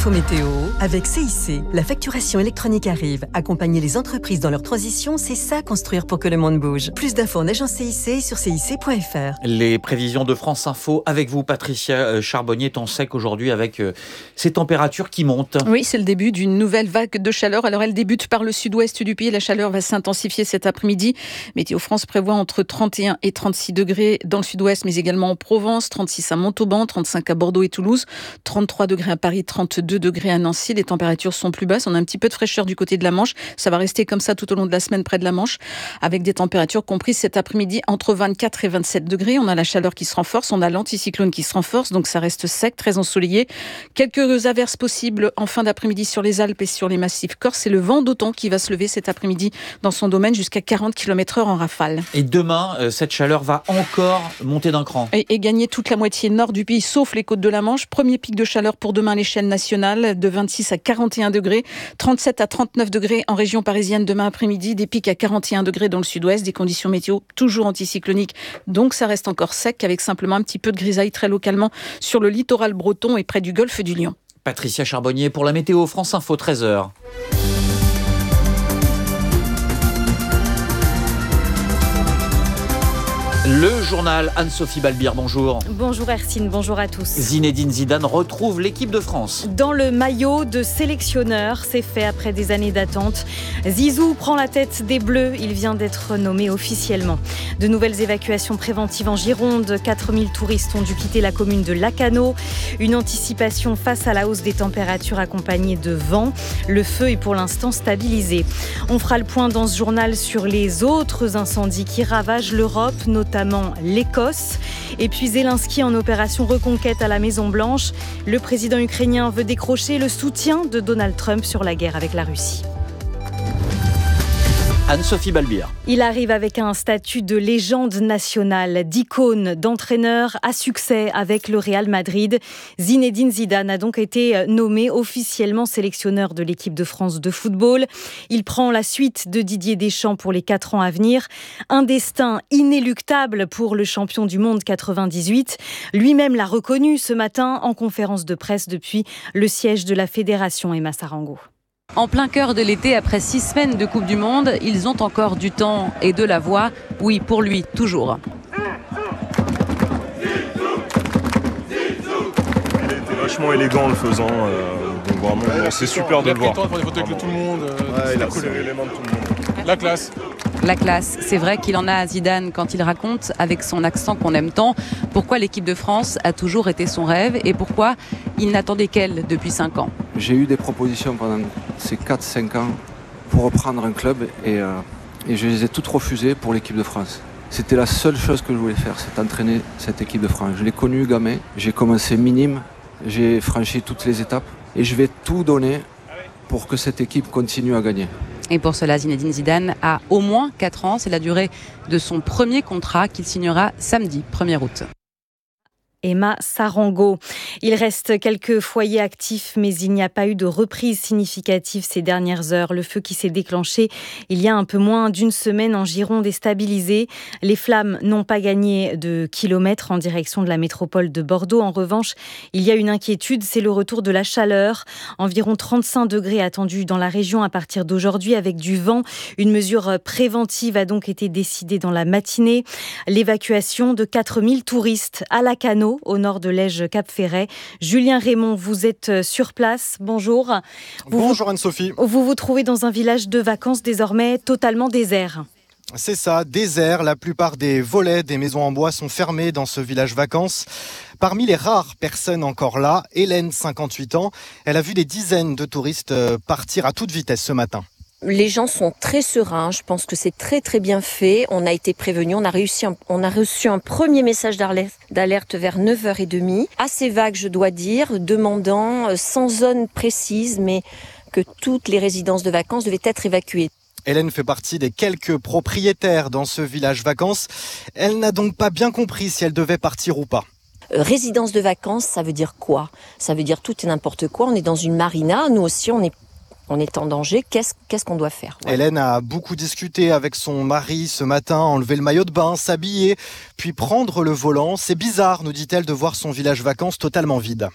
L'info météo avec C I C. La facturation électronique arrive. Accompagner les entreprises dans leur transition, c'est ça construire pour que le monde bouge. Plus d'infos en agence C I C et sur C I C point F R. Les prévisions de France Info avec vous, Patricia Charbonnier, temps sec aujourd'hui avec euh, ces températures qui montent. Oui, c'est le début d'une nouvelle vague de chaleur. Alors elle débute par le sud-ouest du pays. La chaleur va s'intensifier cet après-midi. Météo France prévoit entre trente et un et trente-six degrés dans le sud-ouest, mais également en Provence, trente-six à Montauban, trente-cinq à Bordeaux et Toulouse, trente-trois degrés à Paris, trente-deux degrés à Nancy. Les températures sont plus basses. On a un petit peu de fraîcheur du côté de la Manche. Ça va rester comme ça tout au long de la semaine près de la Manche, avec des températures comprises cet après-midi entre vingt-quatre et vingt-sept degrés. On a la chaleur qui se renforce, on a l'anticyclone qui se renforce, donc ça reste sec, très ensoleillé. Quelques averses possibles en fin d'après-midi sur les Alpes et sur les massifs corses. C'est le vent d'Otan qui va se lever cet après-midi dans son domaine jusqu'à quarante kilomètres heure en rafale. Et demain, euh, cette chaleur va encore monter d'un cran. Et, et gagner toute la moitié nord du pays, sauf les côtes de la Manche. Premier pic de chaleur pour demain à l'échelle nationale, de vingt-six à quarante et un degrés, trente-sept à trente-neuf degrés en région parisienne demain après-midi, des pics à quarante et un degrés dans le sud-ouest, des conditions météo toujours anticycloniques, donc ça reste encore sec avec simplement un petit peu de grisaille très localement sur le littoral breton et près du golfe du Lion. Patricia Charbonnier pour la météo, France Info, treize heures. Le journal Anne-Sophie Balbir, bonjour. Bonjour Hercine, bonjour à tous. Zinedine Zidane retrouve l'équipe de France. Dans le maillot de sélectionneur, c'est fait après des années d'attente. Zizou prend la tête des Bleus, il vient d'être nommé officiellement. De nouvelles évacuations préventives en Gironde, quatre mille touristes ont dû quitter la commune de Lacanau. Une anticipation face à la hausse des températures accompagnée de vent. Le feu est pour l'instant stabilisé. On fera le point dans ce journal sur les autres incendies qui ravagent l'Europe, notamment notamment l'Écosse. Et puis Zelensky en opération reconquête à la Maison-Blanche. Le président ukrainien veut décrocher le soutien de Donald Trump sur la guerre avec la Russie. Anne-Sophie Balbir. Il arrive avec un statut de légende nationale, d'icône, d'entraîneur à succès avec le Real Madrid. Zinedine Zidane a donc été nommé officiellement sélectionneur de l'équipe de France de football. Il prend la suite de Didier Deschamps pour les quatre ans à venir. Un destin inéluctable pour le champion du monde quatre-vingt-dix-huit. Lui-même l'a reconnu ce matin en conférence de presse depuis le siège de la fédération, Emma Sarango. En plein cœur de l'été, après six semaines de Coupe du Monde, ils ont encore du temps et de la voix. Oui, pour lui, toujours. Il était vachement élégant en le faisant, euh, donc vraiment, ouais, c'est super de le voir. Il a pris le temps de prendre des photos avec tout le monde, euh, ouais, il a cool. l'élément de tout le monde. La classe. La classe, c'est vrai qu'il en a à Zidane quand il raconte avec son accent qu'on aime tant pourquoi l'équipe de France a toujours été son rêve et pourquoi il n'attendait qu'elle depuis cinq ans. J'ai eu des propositions pendant ces quatre cinq ans pour reprendre un club et, euh, et je les ai toutes refusées pour l'équipe de France. C'était la seule chose que je voulais faire, c'est entraîner cette équipe de France. Je l'ai connue gamin, j'ai commencé minime, j'ai franchi toutes les étapes et je vais tout donner pour que cette équipe continue à gagner. Et pour cela, Zinedine Zidane a au moins quatre ans. C'est la durée de son premier contrat qu'il signera samedi, premier août. Emma Sarango. Il reste quelques foyers actifs, mais il n'y a pas eu de reprise significative ces dernières heures. Le feu qui s'est déclenché il y a un peu moins d'une semaine en Gironde est stabilisé. Les flammes n'ont pas gagné de kilomètres en direction de la métropole de Bordeaux. En revanche, il y a une inquiétude, c'est le retour de la chaleur. Environ trente-cinq degrés attendus dans la région à partir d'aujourd'hui avec du vent. Une mesure préventive a donc été décidée dans la matinée. L'évacuation de quatre mille touristes à Lacanau, au nord de Lège-Cap-Ferret. Julien Raymond, vous êtes sur place. Bonjour. Vous Bonjour Anne-Sophie. Vous vous trouvez dans un village de vacances désormais totalement désert. C'est ça, désert. La plupart des volets des maisons en bois sont fermés dans ce village vacances. Parmi les rares personnes encore là, Hélène, cinquante-huit ans, elle a vu des dizaines de touristes partir à toute vitesse ce matin. Les gens sont très sereins, je pense que c'est très très bien fait. On a été prévenus, on a, réussi un, on a reçu un premier message d'alerte vers neuf heures trente. Assez vague, je dois dire, demandant, sans zone précise, mais que toutes les résidences de vacances devaient être évacuées. Hélène fait partie des quelques propriétaires dans ce village vacances. Elle n'a donc pas bien compris si elle devait partir ou pas. Euh, résidence de vacances, ça veut dire quoi ? Ça veut dire tout et n'importe quoi. On est dans une marina, nous aussi on est On est en danger, qu'est-ce, qu'est-ce qu'on doit faire ? Voilà. Hélène a beaucoup discuté avec son mari ce matin, enlever le maillot de bain, s'habiller, puis prendre le volant. C'est bizarre, nous dit-elle, de voir son village vacances totalement vide.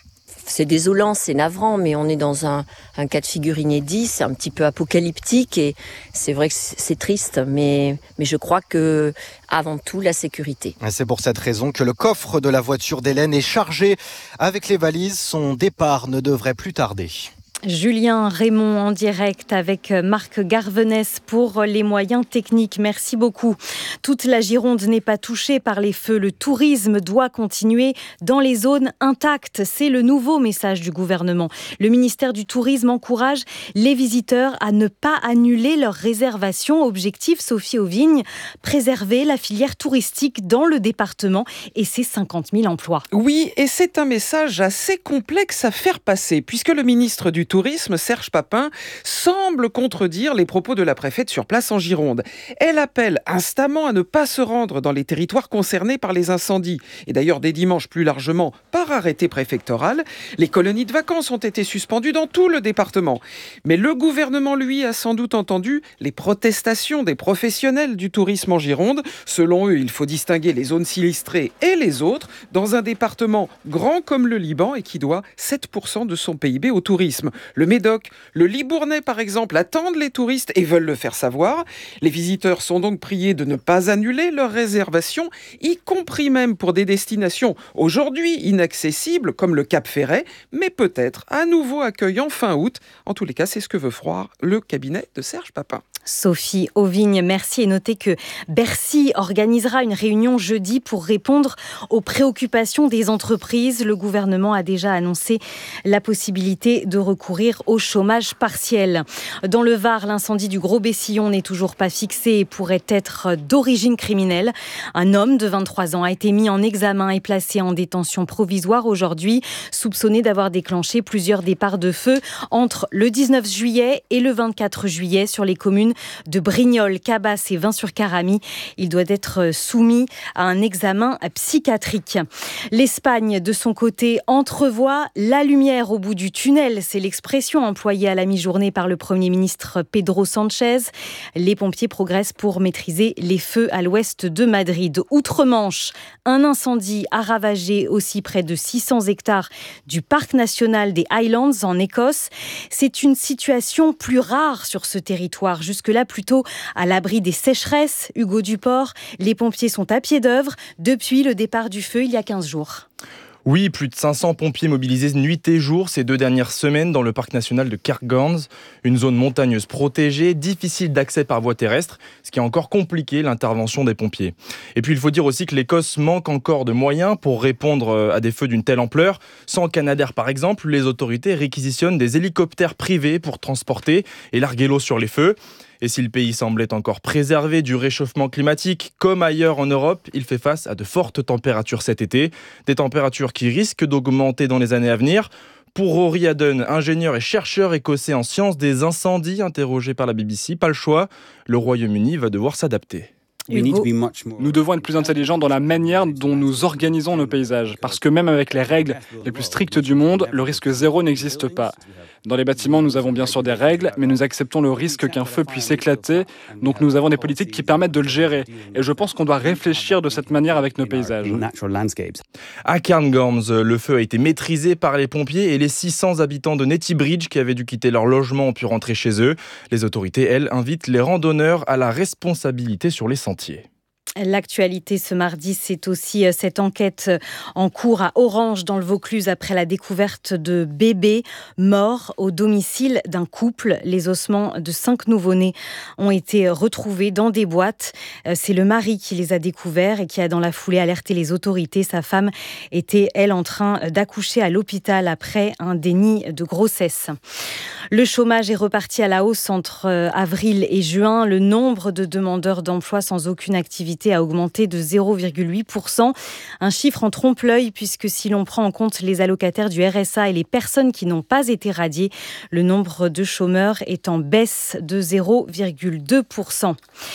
c'est désolant, c'est navrant, mais on est dans un, un cas de figure inédit, c'est un petit peu apocalyptique et c'est vrai que c'est triste, mais, mais je crois que avant tout la sécurité. C'est pour cette raison que le coffre de la voiture d'Hélène est chargé avec les valises. Son départ ne devrait plus tarder. Julien Raymond en direct avec Marc Garvenès pour les moyens techniques. Merci beaucoup. Toute la Gironde n'est pas touchée par les feux. Le tourisme doit continuer dans les zones intactes. C'est le nouveau message du gouvernement. Le ministère du Tourisme encourage les visiteurs à ne pas annuler leurs réservations. Objectif, Sophie Auvigne, préserver la filière touristique dans le département et ses cinquante mille emplois. Oui, et c'est un message assez complexe à faire passer puisque le ministre du Tourisme, Serge Papin, semble contredire les propos de la préfète sur place en Gironde. Elle appelle instamment à ne pas se rendre dans les territoires concernés par les incendies. Et d'ailleurs, dès dimanche, plus largement, par arrêté préfectoral, les colonies de vacances ont été suspendues dans tout le département. Mais le gouvernement, lui, a sans doute entendu les protestations des professionnels du tourisme en Gironde. Selon eux, il faut distinguer les zones sinistrées et les autres dans un département grand comme le Liban et qui doit sept pour cent de son P I B au tourisme. Le Médoc, le Libournais par exemple, attendent les touristes et veulent le faire savoir. Les visiteurs sont donc priés de ne pas annuler leurs réservations, y compris même pour des destinations aujourd'hui inaccessibles comme le Cap Ferret, mais peut-être à nouveau accueillant fin août. En tous les cas, c'est ce que veut croire le cabinet de Serge Papin. Sophie Auvigne, merci. Et notez que Bercy organisera une réunion jeudi pour répondre aux préoccupations des entreprises. Le gouvernement a déjà annoncé la possibilité de recourir au chômage partiel. Dans le Var, l'incendie du Gros Bessillon n'est toujours pas fixé et pourrait être d'origine criminelle. Un homme de vingt-trois ans a été mis en examen et placé en détention provisoire aujourd'hui, soupçonné d'avoir déclenché plusieurs départs de feu entre le dix-neuf juillet et le vingt-quatre juillet sur les communes de Brignoles, Cabas et Vins-sur-Caramie. Il doit être soumis à un examen psychiatrique. L'Espagne, de son côté, entrevoit la lumière au bout du tunnel. C'est l'expression employée à la mi-journée par le Premier ministre Pedro Sánchez. Les pompiers progressent pour maîtriser les feux à l'ouest de Madrid. Outre-Manche, un incendie a ravagé aussi près de six cents hectares du parc national des Highlands en Écosse. C'est une situation plus rare sur ce territoire. Jusque-là, plutôt à l'abri des sécheresses. Hugo Duport, les pompiers sont à pied d'œuvre depuis le départ du feu il y a quinze jours. Oui, plus de cinq cents pompiers mobilisés nuit et jour ces deux dernières semaines dans le parc national de Cairngorms, une zone montagneuse protégée, difficile d'accès par voie terrestre, ce qui a encore compliqué l'intervention des pompiers. Et puis il faut dire aussi que l'Écosse manque encore de moyens pour répondre à des feux d'une telle ampleur. Sans Canadair par exemple, les autorités réquisitionnent des hélicoptères privés pour transporter et larguer l'eau sur les feux. Et si le pays semblait encore préservé du réchauffement climatique, comme ailleurs en Europe, il fait face à de fortes températures cet été. Des températures qui risquent d'augmenter dans les années à venir. Pour Rory Hadden, ingénieur et chercheur écossais en sciences des incendies, interrogé par la B B C, pas le choix, le Royaume-Uni va devoir s'adapter. Nous devons être plus intelligents dans la manière dont nous organisons nos paysages, parce que même avec les règles les plus strictes du monde, le risque zéro n'existe pas. Dans les bâtiments, nous avons bien sûr des règles, mais nous acceptons le risque qu'un feu puisse éclater, donc nous avons des politiques qui permettent de le gérer. Et je pense qu'on doit réfléchir de cette manière avec nos paysages. À Cairngorms, le feu a été maîtrisé par les pompiers et les six cents habitants de Netty Bridge qui avaient dû quitter leur logement ont pu rentrer chez eux. Les autorités, elles, invitent les randonneurs à la responsabilité sur les sentiers. L'actualité ce mardi, c'est aussi cette enquête en cours à Orange dans le Vaucluse après la découverte de bébés morts au domicile d'un couple. Les ossements de cinq nouveau-nés ont été retrouvés dans des boîtes. C'est le mari qui les a découverts et qui a dans la foulée alerté les autorités. Sa femme était, elle, en train d'accoucher à l'hôpital après un déni de grossesse. Le chômage est reparti à la hausse entre avril et juin. Le nombre de demandeurs d'emploi sans aucune activité a augmenté de zéro virgule huit pour cent. Un chiffre en trompe-l'œil puisque si l'on prend en compte les allocataires du R S A et les personnes qui n'ont pas été radiées, le nombre de chômeurs est en baisse de zéro virgule deux pour cent.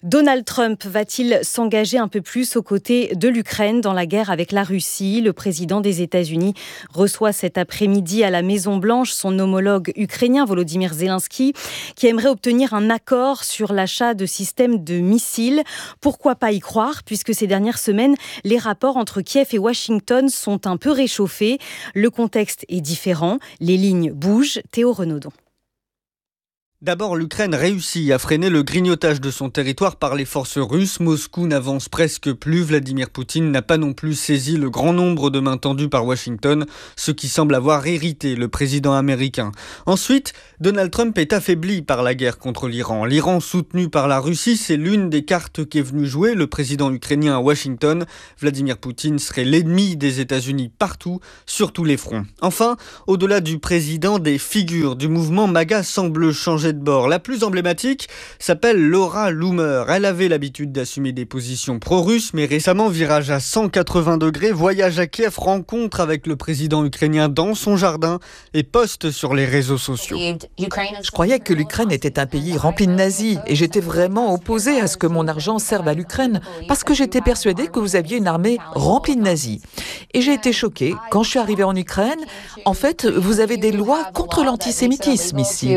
Donald Trump va-t-il s'engager un peu plus aux côtés de l'Ukraine dans la guerre avec la Russie ? Le président des États-Unis reçoit cet après-midi à la Maison-Blanche son homologue ukrainien Volodymyr Zelensky qui aimerait obtenir un accord sur l'achat de systèmes de missiles. Pourquoi pas y croire puisque ces dernières semaines, les rapports entre Kiev et Washington sont un peu réchauffés. Le contexte est différent, les lignes bougent. Théo Renaudon. D'abord, l'Ukraine réussit à freiner le grignotage de son territoire par les forces russes. Moscou n'avance presque plus. Vladimir Poutine n'a pas non plus saisi le grand nombre de mains tendues par Washington, ce qui semble avoir irrité le président américain. Ensuite, Donald Trump est affaibli par la guerre contre l'Iran. L'Iran soutenu par la Russie, c'est l'une des cartes qu'est venu jouer le président ukrainien à Washington. Vladimir Poutine serait l'ennemi des États-Unis partout, sur tous les fronts. Enfin, au-delà du président, des figures du mouvement MAGA semblent changer de bord. La plus emblématique s'appelle Laura Loomer. Elle avait l'habitude d'assumer des positions pro-russes, mais récemment, virage à cent quatre-vingts degrés, voyage à Kiev, rencontre avec le président ukrainien dans son jardin et poste sur les réseaux sociaux. Je croyais que l'Ukraine était un pays rempli de nazis et j'étais vraiment opposée à ce que mon argent serve à l'Ukraine parce que j'étais persuadée que vous aviez une armée remplie de nazis. Et j'ai été choquée quand je suis arrivée en Ukraine. En fait, vous avez des lois contre l'antisémitisme ici.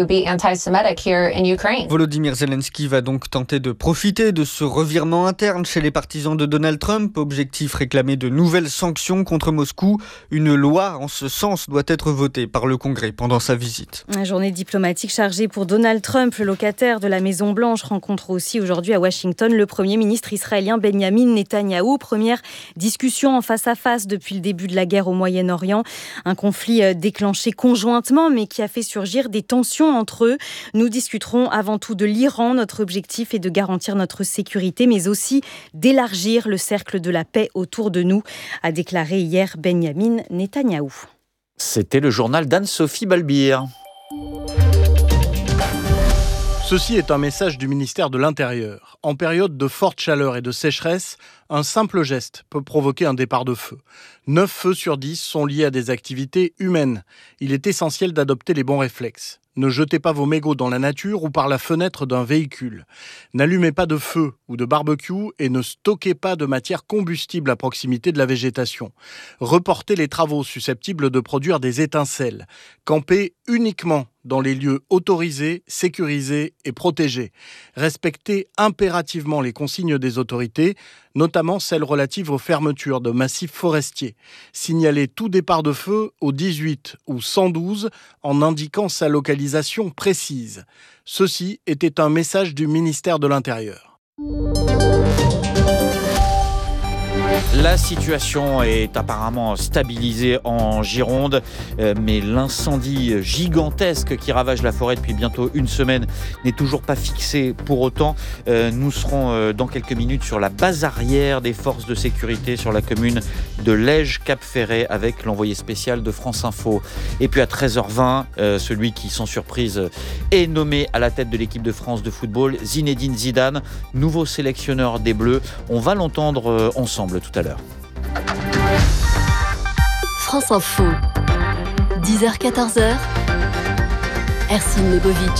Volodymyr Zelensky va donc tenter de profiter de ce revirement interne chez les partisans de Donald Trump. Objectif réclamer de nouvelles sanctions contre Moscou. Une loi en ce sens doit être votée par le Congrès pendant sa visite. Une journée diplomatique chargée pour Donald Trump. Le locataire de la Maison-Blanche rencontre aussi aujourd'hui à Washington le Premier ministre israélien Benjamin Netanyahou. Première discussion en face à face depuis le début de la guerre au Moyen-Orient. Un conflit déclenché conjointement mais qui a fait surgir des tensions entre eux. Nous discuterons avant tout de l'Iran. Notre objectif est de garantir notre sécurité, mais aussi d'élargir le cercle de la paix autour de nous, a déclaré hier Benjamin Netanyahou. C'était le journal d'Anne-Sophie Balbir. Ceci est un message du ministère de l'Intérieur. En période de forte chaleur et de sécheresse, un simple geste peut provoquer un départ de feu. neuf feux sur dix sont liés à des activités humaines. Il est essentiel d'adopter les bons réflexes. Ne jetez pas vos mégots dans la nature ou par la fenêtre d'un véhicule. N'allumez pas de feu ou de barbecue et ne stockez pas de matière combustible à proximité de la végétation. Reportez les travaux susceptibles de produire des étincelles. Campez uniquement dans les lieux autorisés, sécurisés et protégés. Respectez impérativement les consignes des autorités, notamment celles relatives aux fermetures de massifs forestiers. Signalez tout départ de feu au dix-huit ou cent douze en indiquant sa localisation précise. Ceci était un message du ministère de l'Intérieur. La situation est apparemment stabilisée en Gironde, mais l'incendie gigantesque qui ravage la forêt depuis bientôt une semaine n'est toujours pas fixé pour autant. Nous serons dans quelques minutes sur la base arrière des forces de sécurité sur la commune de Lège-Cap-Ferret avec l'envoyé spécial de France Info. Et puis à treize heures vingt, celui qui, sans surprise, est nommé à la tête de l'équipe de France de football, Zinedine Zidane, nouveau sélectionneur des Bleus. On va l'entendre ensemble tout à l'heure. France Info, dix heures quatorze heures, Ercine Lebovic.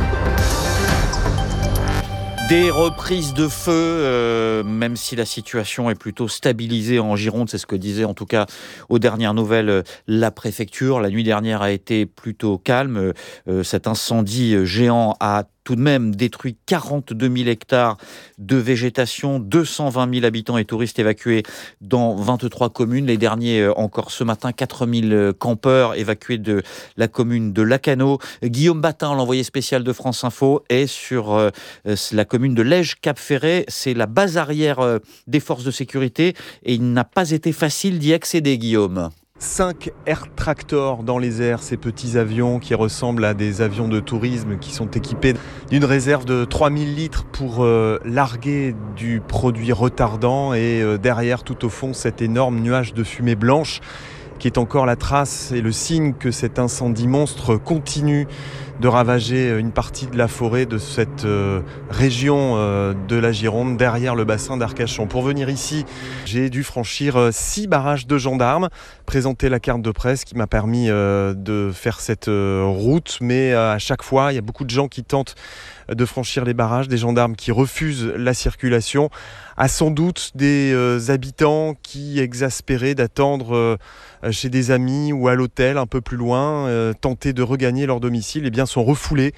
Des reprises de feu, euh, même si la situation est plutôt stabilisée en Gironde, c'est ce que disait en tout cas aux dernières nouvelles la préfecture. La nuit dernière a été plutôt calme. Euh, cet incendie géant a tout de même détruit quarante-deux mille hectares de végétation, deux cent vingt mille habitants et touristes évacués dans vingt-trois communes. Les derniers, encore ce matin, quatre mille campeurs évacués de la commune de Lacanau. Guillaume Batin, l'envoyé spécial de France Info, est sur euh, la commune de Lège-Cap-Ferret. C'est la base arrière euh, des forces de sécurité et il n'a pas été facile d'y accéder, Guillaume. Cinq Air Tractor dans les airs, ces petits avions qui ressemblent à des avions de tourisme qui sont équipés d'une réserve de trois mille litres pour euh, larguer du produit retardant et euh, derrière tout au fond cet énorme nuage de fumée blanche. qui est encore la trace et le signe que cet incendie monstre continue de ravager une partie de la forêt de cette euh, région euh, de la Gironde, derrière le bassin d'Arcachon. Pour venir ici, j'ai dû franchir euh, six barrages de gendarmes, présenter la carte de presse qui m'a permis euh, de faire cette euh, route, mais euh, à chaque fois, il y a beaucoup de gens qui tentent de franchir les barrages, des gendarmes qui refusent la circulation, à sans doute des euh, habitants qui, exaspérés d'attendre euh, chez des amis ou à l'hôtel un peu plus loin, euh, tenter de regagner leur domicile, eh bien sont refoulés.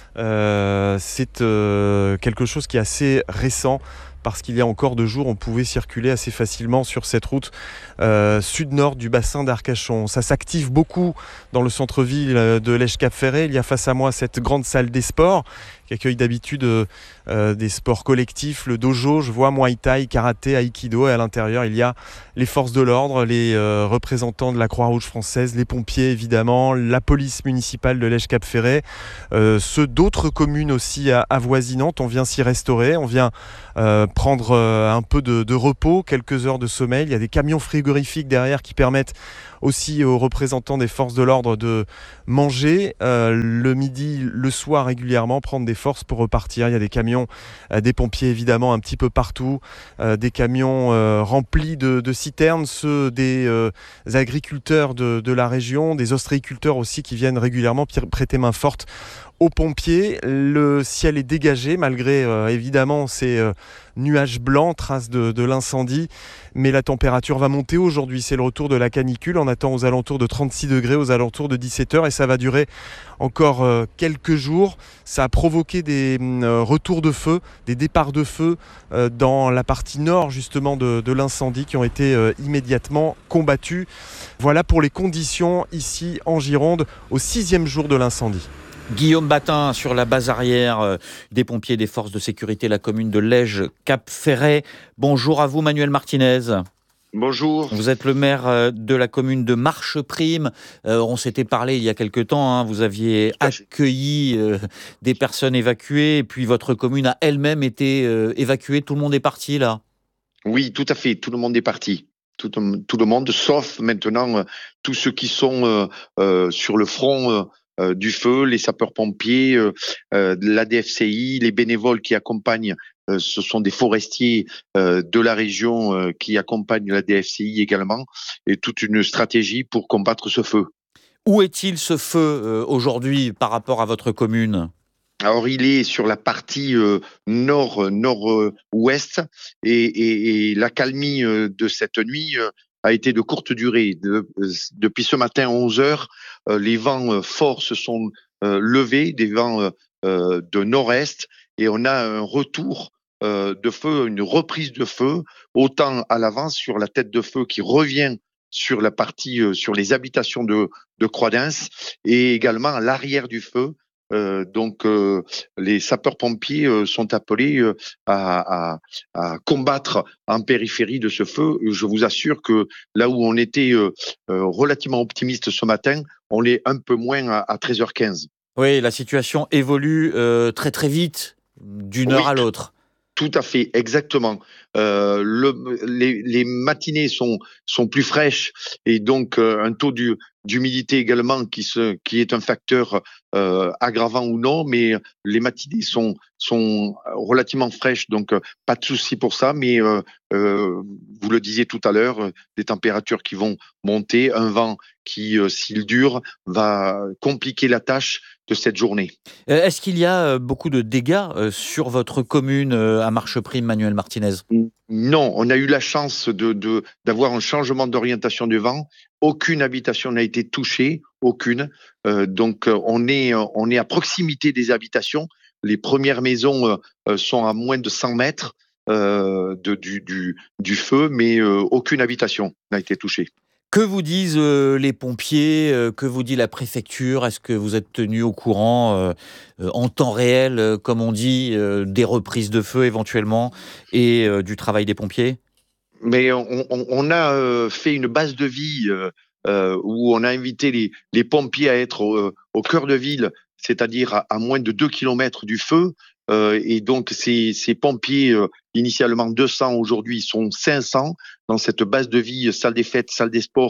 Euh, c'est euh, quelque chose qui est assez récent, parce qu'il y a encore deux jours, on pouvait circuler assez facilement sur cette route euh, sud-nord du bassin d'Arcachon. Ça s'active beaucoup dans le centre-ville de Lège-Cap-Ferret. Il y a face à moi cette grande salle des sports qui accueille d'habitude euh, des sports collectifs, le dojo, je vois Muay Thai, karaté, aïkido, et à l'intérieur il y a les forces de l'ordre, les euh, représentants de la Croix-Rouge française, les pompiers évidemment, la police municipale de Lège-Cap-Ferret, euh, ceux d'autres communes aussi avoisinantes. On vient s'y restaurer, on vient euh, prendre euh, un peu de, de repos, quelques heures de sommeil. Il y a des camions frigorifiques derrière qui permettent aussi aux représentants des forces de l'ordre de manger euh, le midi, le soir régulièrement, prendre des forces pour repartir. Il y a des camions, euh, des pompiers évidemment un petit peu partout, euh, des camions euh, remplis de, de citernes, ceux des euh, agriculteurs de, de la région, des ostréiculteurs aussi qui viennent régulièrement prêter main forte aux pompiers. Le ciel est dégagé malgré euh, évidemment ces euh, nuages blancs, traces de, de l'incendie, mais la température va monter aujourd'hui. C'est le retour de la canicule. On attend aux alentours de trente-six degrés, aux alentours de dix-sept heures, et ça va durer encore euh, quelques jours. Ça a provoqué des euh, retours de feu, des départs de feu euh, dans la partie nord justement de, de l'incendie, qui ont été euh, immédiatement combattus. Voilà pour les conditions ici en Gironde au sixième jour de l'incendie. Guillaume Batin sur la base arrière euh, des pompiers des forces de sécurité, la commune de Lège-Cap-Ferret. Bonjour à vous Manuel Martinez. Bonjour. Vous êtes le maire euh, de la commune de Marcheprime. Euh, on s'était parlé il y a quelque temps, hein, vous aviez accueilli euh, des personnes évacuées, et puis votre commune a elle-même été euh, évacuée. Tout le monde est parti là? Oui, tout à fait, tout le monde est parti. Tout, tout le monde, sauf maintenant euh, tous ceux qui sont euh, euh, sur le front euh, Euh, du feu, les sapeurs-pompiers, euh, euh, la D F C I, les bénévoles qui accompagnent, euh, ce sont des forestiers euh, de la région euh, qui accompagnent la D F C I également, et toute une stratégie pour combattre ce feu. Où est-il ce feu euh, aujourd'hui par rapport à votre commune ? Alors il est sur la partie euh, nord, nord-ouest, et, et, et l'accalmie euh, de cette nuit euh, a été de courte durée. De, euh, depuis ce matin onze heures, euh, les vents euh, forts se sont euh, levés, des vents euh, euh, de nord-est, et on a un retour euh, de feu, une reprise de feu, autant à l'avance sur la tête de feu qui revient sur la partie, euh, sur les habitations de, de Croix-d'Ins, et également à l'arrière du feu. Euh, donc euh, les sapeurs-pompiers euh, sont appelés euh, à, à, à combattre en périphérie de ce feu. Je vous assure que là où on était euh, euh, relativement optimiste ce matin, on l'est un peu moins à, à treize heures quinze. Oui, la situation évolue euh, très très vite, d'une oui, heure à l'autre. Tout à fait, exactement. Euh, le, les, les matinées sont sont plus fraîches, et donc euh, un taux du, d'humidité également qui se qui est un facteur euh, aggravant ou non, mais les matinées sont sont relativement fraîches, donc euh, pas de souci pour ça. Mais euh, euh, vous le disiez tout à l'heure, euh, des températures qui vont monter, un vent qui, euh, s'il dure, va compliquer la tâche de cette journée. Euh, est-ce qu'il y a beaucoup de dégâts euh, sur votre commune euh, à Marcheprime, Manuel Martinez ? Non, on a eu la chance de, de, d'avoir un changement d'orientation du vent. Aucune habitation n'a été touchée, aucune. Euh, donc on est, on est à proximité des habitations. Les premières maisons euh, sont à moins de cent mètres euh, de, du, du, du feu, mais euh, aucune habitation n'a été touchée. Que vous disent euh, les pompiers, euh, que vous dit la préfecture? Est-ce que vous êtes tenu au courant euh, euh, en temps réel, euh, comme on dit, euh, des reprises de feu éventuellement, et euh, du travail des pompiers? Mais on, on, on a euh, fait une base de vie euh, euh, où on a invité les, les pompiers à être au, au cœur de ville, c'est-à-dire à, à moins de deux kilomètres du feu. Euh, et donc ces, ces pompiers, euh, initialement deux cents, aujourd'hui sont cinq cents dans cette base de vie, salle des fêtes, salle des sports,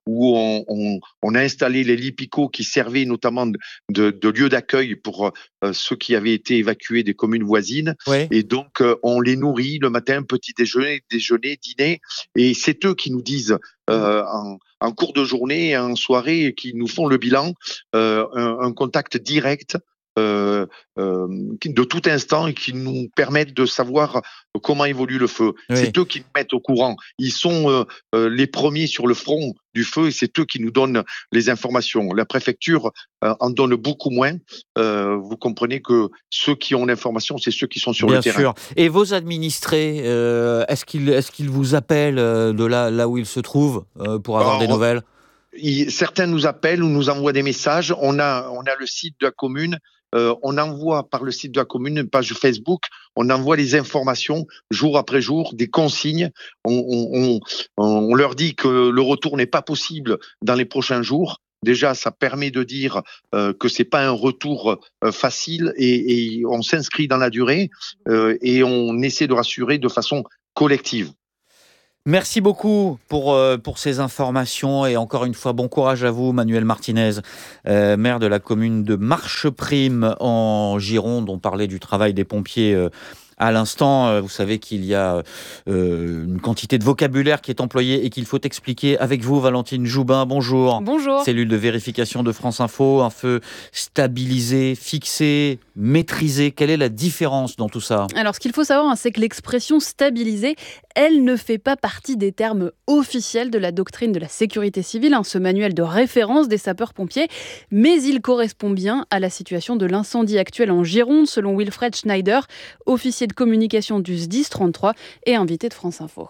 où on, on, on a installé les lits picots qui servaient notamment de, de, de lieu d'accueil pour euh, ceux qui avaient été évacués des communes voisines. Oui. Et donc, euh, on les nourrit le matin, petit déjeuner, déjeuner, dîner. Et c'est eux qui nous disent, euh, en, en cours de journée, en soirée, qui nous font le bilan, euh, un, un contact direct Euh, euh, de tout instant et qui nous permettent de savoir comment évolue le feu. Oui. C'est eux qui nous mettent au courant. Ils sont euh, euh, les premiers sur le front du feu et c'est eux qui nous donnent les informations. La préfecture euh, en donne beaucoup moins. Euh, vous comprenez que ceux qui ont l'information, c'est ceux qui sont sur Bien le terrain. sûr. Et vos administrés, euh, est-ce qu'ils, est-ce qu'ils vous appellent euh, de là, là où ils se trouvent euh, pour avoir Alors, des nouvelles ? il, certains nous appellent ou nous envoient des messages. On a, on a le site de la commune. Euh, on envoie par le site de la commune, une page Facebook, on envoie les informations jour après jour, des consignes. On, on, on, on leur dit que le retour n'est pas possible dans les prochains jours. Déjà, ça permet de dire euh, que c'est pas un retour euh, facile et, et on s'inscrit dans la durée euh, et on essaie de rassurer de façon collective. Merci beaucoup pour, euh, pour ces informations et encore une fois, bon courage à vous, Manuel Martinez, euh, maire de la commune de Marcheprime en Gironde. On parlait du travail des pompiers euh, à l'instant. Vous savez qu'il y a euh, une quantité de vocabulaire qui est employée et qu'il faut expliquer avec vous, Valentine Joubin. Bonjour. Bonjour. Cellule de vérification de France Info, un feu stabilisé, fixé, maîtrisé. Quelle est la différence dans tout ça ? Alors, ce qu'il faut savoir, c'est que l'expression stabilisée, elle ne fait pas partie des termes officiels de la doctrine de la sécurité civile, hein, ce manuel de référence des sapeurs-pompiers, mais il correspond bien à la situation de l'incendie actuel en Gironde, selon Wilfred Schneider, officier de communication du S D I S trente-trois et invité de France Info.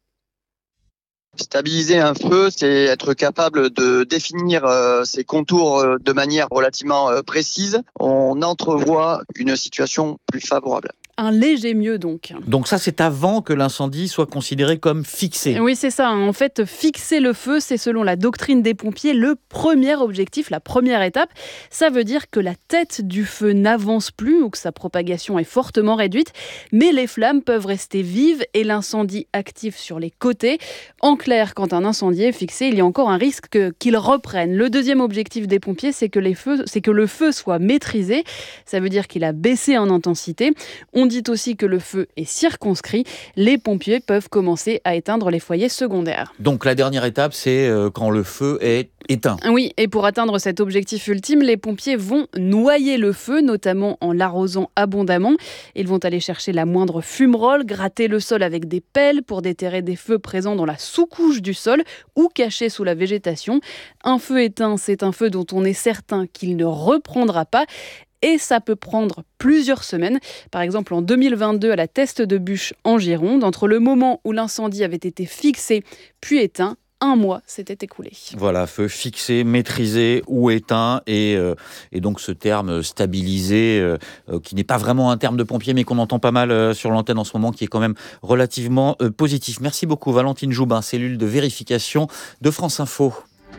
Stabiliser un feu, c'est être capable de définir euh, ses contours euh, de manière relativement euh, précise. On entrevoit une situation plus favorable. Un léger mieux donc. Donc ça, c'est avant que l'incendie soit considéré comme fixé. Oui, c'est ça. En fait, fixer le feu, c'est selon la doctrine des pompiers le premier objectif, la première étape. Ça veut dire que la tête du feu n'avance plus ou que sa propagation est fortement réduite, mais les flammes peuvent rester vives et l'incendie actif sur les côtés. En clair, quand un incendie est fixé, il y a encore un risque que, qu'il reprenne. Le deuxième objectif des pompiers, c'est que, les feux, c'est que le feu soit maîtrisé. Ça veut dire qu'il a baissé en intensité. On dit aussi que le feu est circonscrit. Les pompiers peuvent commencer à éteindre les foyers secondaires. Donc la dernière étape, c'est euh, quand le feu est éteint. Oui, et pour atteindre cet objectif ultime, les pompiers vont noyer le feu, notamment en l'arrosant abondamment. Ils vont aller chercher la moindre fumerole, gratter le sol avec des pelles pour déterrer des feux présents dans la sous-couche du sol ou cachés sous la végétation. Un feu éteint, c'est un feu dont on est certain qu'il ne reprendra pas. Et ça peut prendre plusieurs semaines. Par exemple, en deux mille vingt-deux, à la Teste de Buch en Gironde, entre le moment où l'incendie avait été fixé puis éteint, un mois s'était écoulé. Voilà, feu fixé, maîtrisé ou éteint. Et, euh, et donc ce terme stabilisé, euh, euh, qui n'est pas vraiment un terme de pompier, mais qu'on entend pas mal euh, sur l'antenne en ce moment, qui est quand même relativement euh, positif. Merci beaucoup, Valentine Joubin, cellule de vérification de France Info.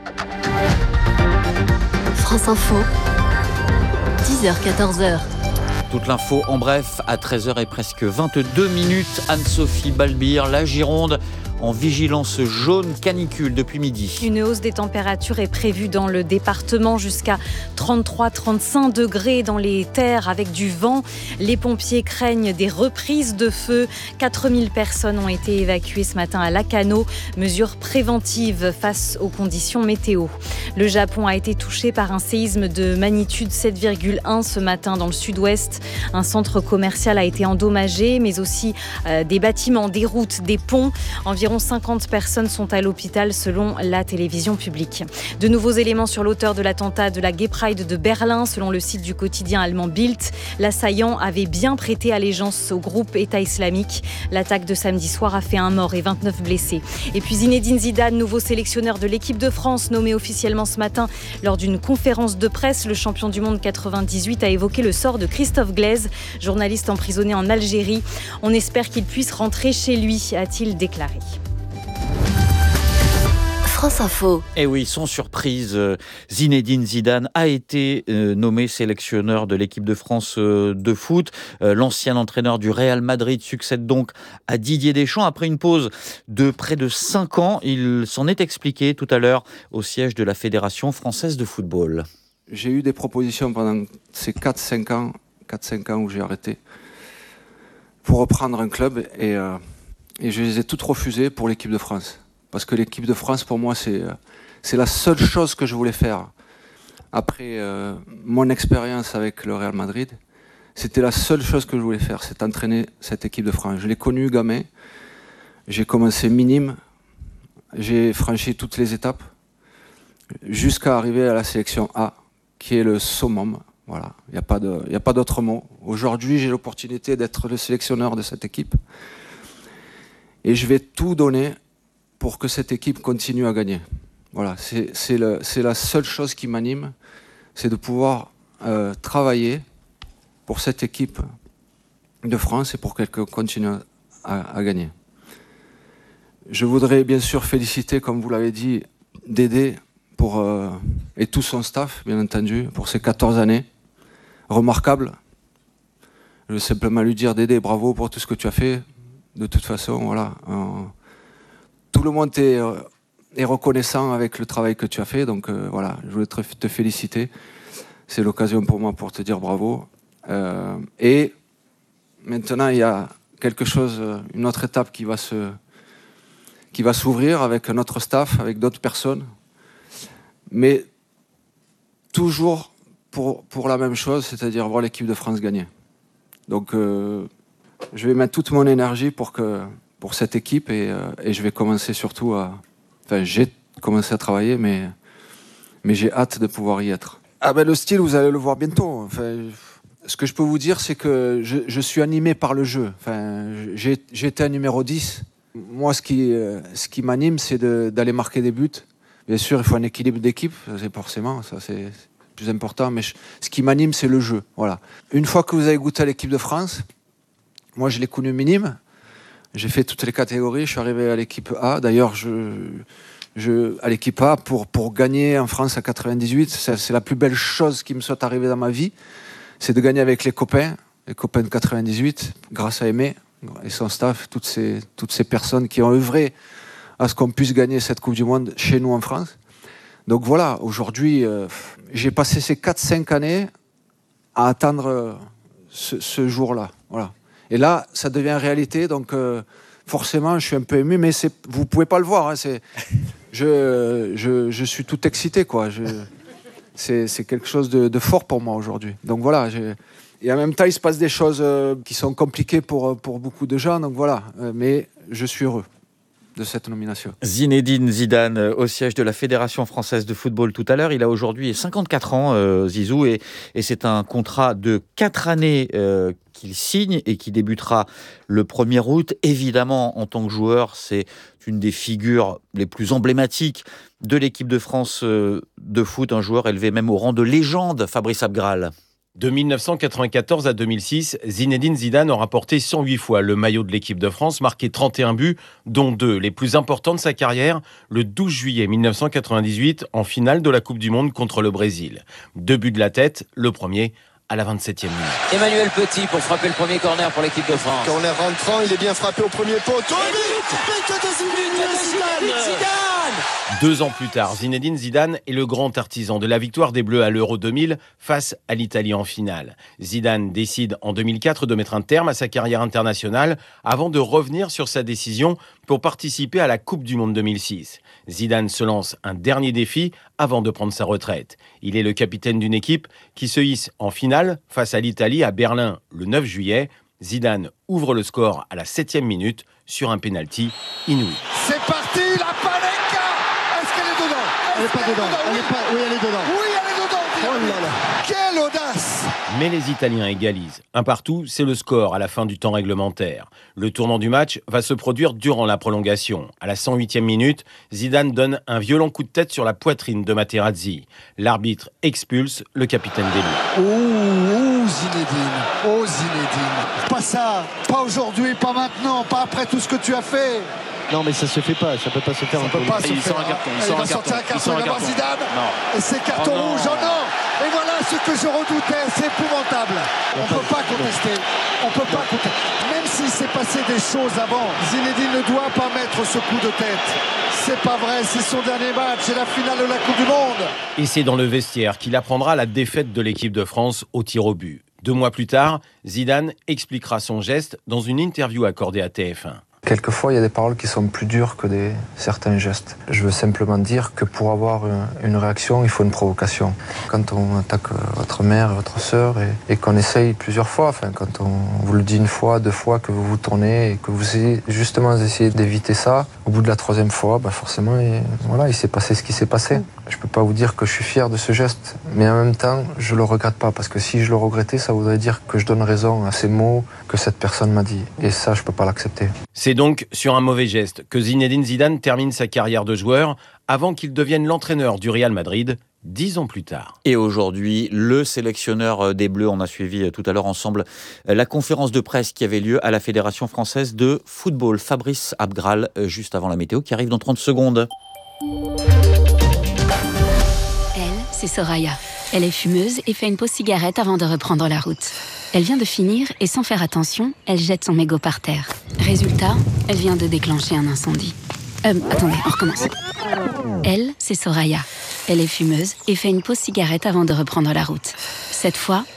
France Info. dix heures quatorze heures. Toute l'info en bref, à treize heures et presque vingt-deux minutes. Anne-Sophie Balbir, la Gironde, en vigilance jaune canicule depuis midi. Une hausse des températures est prévue dans le département jusqu'à trente-trois à trente-cinq degrés dans les terres avec du vent. Les pompiers craignent des reprises de feu. quatre mille personnes ont été évacuées ce matin à Lacanau. Mesure préventive face aux conditions météo. Le Japon a été touché par un séisme de magnitude sept virgule un ce matin dans le sud-ouest. Un centre commercial a été endommagé, mais aussi euh, des bâtiments, des routes, des ponts. Environ cinquante personnes sont à l'hôpital selon la télévision publique. De nouveaux éléments sur l'auteur de l'attentat de la Gay Pride de Berlin. Selon le site du quotidien allemand Bild, l'assaillant avait bien prêté allégeance au groupe État islamique. L'attaque de samedi soir a fait un mort et vingt-neuf blessés. Et puis Zinedine Zidane, nouveau sélectionneur de l'équipe de France, nommé officiellement ce matin lors d'une conférence de presse. Le champion du monde quatre-vingt-dix-huit a évoqué le sort de Christophe Glaise, journaliste emprisonné en Algérie. On espère qu'il puisse rentrer chez lui, a-t-il déclaré. France Info. Et oui, sans surprise, Zinedine Zidane a été nommé sélectionneur de l'équipe de France de foot. L'ancien entraîneur du Real Madrid succède donc à Didier Deschamps. Après une pause de près de cinq ans, il s'en est expliqué tout à l'heure au siège de la Fédération française de football. J'ai eu des propositions pendant ces quatre cinq ans, quatre cinq ans où j'ai arrêté, pour reprendre un club et, euh, et je les ai toutes refusées pour l'équipe de France. Parce que l'équipe de France, pour moi, c'est, c'est la seule chose que je voulais faire. Après euh, mon expérience avec le Real Madrid, c'était la seule chose que je voulais faire, c'est entraîner cette équipe de France. Je l'ai connue gamin, j'ai commencé minime, j'ai franchi toutes les étapes, jusqu'à arriver à la sélection A, qui est le summum. Voilà, il n'y a pas de, il n'y a pas d'autre mot. Aujourd'hui, j'ai l'opportunité d'être le sélectionneur de cette équipe. Et je vais tout donner pour que cette équipe continue à gagner. Voilà, c'est, c'est, le, c'est la seule chose qui m'anime, c'est de pouvoir euh, travailler pour cette équipe de France et pour qu'elle continue à, à gagner. Je voudrais bien sûr féliciter, comme vous l'avez dit, Dédé pour, euh, et tout son staff, bien entendu, pour ces quatorze années remarquables. Je veux simplement lui dire, Dédé, bravo pour tout ce que tu as fait. De toute façon, voilà. Euh, tout le monde est, euh, est reconnaissant avec le travail que tu as fait. Donc euh, voilà, je voulais te, te féliciter. C'est l'occasion pour moi pour te dire bravo. Euh, et maintenant, il y a quelque chose, une autre étape qui va se, qui va s'ouvrir avec notre staff, avec d'autres personnes. Mais toujours pour, pour la même chose, c'est-à-dire voir l'équipe de France gagner. Donc euh, je vais mettre toute mon énergie pour, que, pour cette équipe et, euh, et je vais commencer surtout à... Enfin, j'ai commencé à travailler, mais, mais j'ai hâte de pouvoir y être. Ah ben le style, vous allez le voir bientôt. Enfin, ce que je peux vous dire, c'est que je, je suis animé par le jeu. Enfin, j'ai, j'ai été un numéro dix. Moi, ce qui, euh, ce qui m'anime, c'est de, d'aller marquer des buts. Bien sûr, il faut un équilibre d'équipe, c'est forcément, ça c'est plus important, mais je, ce qui m'anime, c'est le jeu. Voilà. Une fois que vous avez goûté à l'équipe de France, moi je l'ai connu minime, j'ai fait toutes les catégories, je suis arrivé à l'équipe A. D'ailleurs, je, je, à l'équipe A, pour, pour gagner en France en quatre-vingt-dix-huit, c'est, c'est la plus belle chose qui me soit arrivée dans ma vie, c'est de gagner avec les copains, les copains de quatre-vingt-dix-huit, grâce à Aimé et son staff, toutes ces, toutes ces personnes qui ont œuvré à ce qu'on puisse gagner cette Coupe du Monde chez nous en France. Donc voilà, aujourd'hui, euh, j'ai passé ces quatre cinq années à attendre euh, ce, ce jour-là. Voilà. Et là, ça devient réalité, donc euh, forcément, je suis un peu ému, mais c'est, vous ne pouvez pas le voir. Hein, c'est, je, je, je suis tout excité, quoi. Je, c'est, c'est quelque chose de, de fort pour moi aujourd'hui. Donc voilà, j'ai... Et en même temps, il se passe des choses euh, qui sont compliquées pour, pour beaucoup de gens, donc voilà. Euh, mais je suis heureux de cette nomination. Zinedine Zidane au siège de la Fédération française de football tout à l'heure. Il a aujourd'hui cinquante-quatre ans, euh, Zizou, et, et c'est un contrat de quatre années euh, qu'il signe et qui débutera le premier août. Évidemment, en tant que joueur, c'est une des figures les plus emblématiques de l'équipe de France euh, de foot, un joueur élevé même au rang de légende, Fabrice Abgral. De mille neuf cent quatre-vingt-quatorze à deux mille six, Zinedine Zidane aura porté cent huit fois le maillot de l'équipe de France, marqué trente et un buts, dont deux, les plus importants de sa carrière, le douze juillet mille neuf cent quatre-vingt-dix-huit, en finale de la Coupe du Monde contre le Brésil. Deux buts de la tête, le premier à la vingt-septième minute. Emmanuel Petit pour frapper le premier corner pour l'équipe de France. Corner rentrant, il est bien frappé au premier poteau. Deux ans plus tard, Zinedine Zidane est le grand artisan de la victoire des Bleus à l'Euro deux mille face à l'Italie en finale. Zidane décide en deux mille quatre de mettre un terme à sa carrière internationale avant de revenir sur sa décision pour participer à la Coupe du Monde deux mille six. Zidane se lance un dernier défi avant de prendre sa retraite. Il est le capitaine d'une équipe qui se hisse en finale face à l'Italie à Berlin le neuf juillet. Zidane ouvre le score à la septième minute sur un pénalty inouï. C'est parti, la Panenka. Est-ce qu'elle est dedans? Elle n'est pas dedans. Elle est pas... Oui, elle est dedans. Oui, elle est dedans. Oh là là. Quelle audace! Mais les Italiens égalisent. Un partout, c'est le score à la fin du temps réglementaire. Le tournant du match va se produire durant la prolongation. À la cent huitième minute, Zidane donne un violent coup de tête sur la poitrine de Materazzi. L'arbitre expulse le capitaine des Bleus. Oh, oh Zinedine, oh Zinedine. Pas ça, pas aujourd'hui, pas maintenant, pas après tout ce que tu as fait. Non mais ça se fait pas, ça peut pas se faire. Ça peut pas se faire. Un carton, il, il va sortir un carton, il va voir Zidane. Non. Et c'est carton oh rouge, oh non. Et voilà ce que je redoutais, c'est épouvantable. On ne peut pas contester, on peut pas contester. Même s'il s'est passé des choses avant, Zinedine ne doit pas mettre ce coup de tête. C'est pas vrai, c'est son dernier match, c'est la finale de la Coupe du Monde. Et c'est dans le vestiaire qu'il apprendra la défaite de l'équipe de France au tir au but. Deux mois plus tard, Zidane expliquera son geste dans une interview accordée à T F un. Quelquefois, il y a des paroles qui sont plus dures que des, certains gestes. Je veux simplement dire que pour avoir une, une réaction, il faut une provocation. Quand on attaque votre mère, votre sœur, et, et qu'on essaye plusieurs fois, enfin, quand on vous le dit une fois, deux fois, que vous vous tournez et que vous essayez justement essayez d'éviter ça, au bout de la troisième fois, bah forcément, et, voilà, il s'est passé ce qui s'est passé. Je ne peux pas vous dire que je suis fier de ce geste, mais en même temps, je ne le regrette pas, parce que si je le regrettais, ça voudrait dire que je donne raison à ces mots que cette personne m'a dit. Et ça, je ne peux pas l'accepter. C'est donc sur un mauvais geste que Zinedine Zidane termine sa carrière de joueur avant qu'il devienne l'entraîneur du Real Madrid dix ans plus tard. Et aujourd'hui, le sélectionneur des Bleus, on a suivi tout à l'heure ensemble la conférence de presse qui avait lieu à la Fédération française de football. Fabrice Abgral, juste avant la météo, qui arrive dans trente secondes. Elle, c'est Soraya. Elle est fumeuse et fait une pause cigarette avant de reprendre la route. Elle vient de finir et sans faire attention, elle jette son mégot par terre. Résultat, elle vient de déclencher un incendie. Euh, attendez, on recommence. Elle, c'est Soraya. Elle est fumeuse et fait une pause cigarette avant de reprendre la route. Cette fois,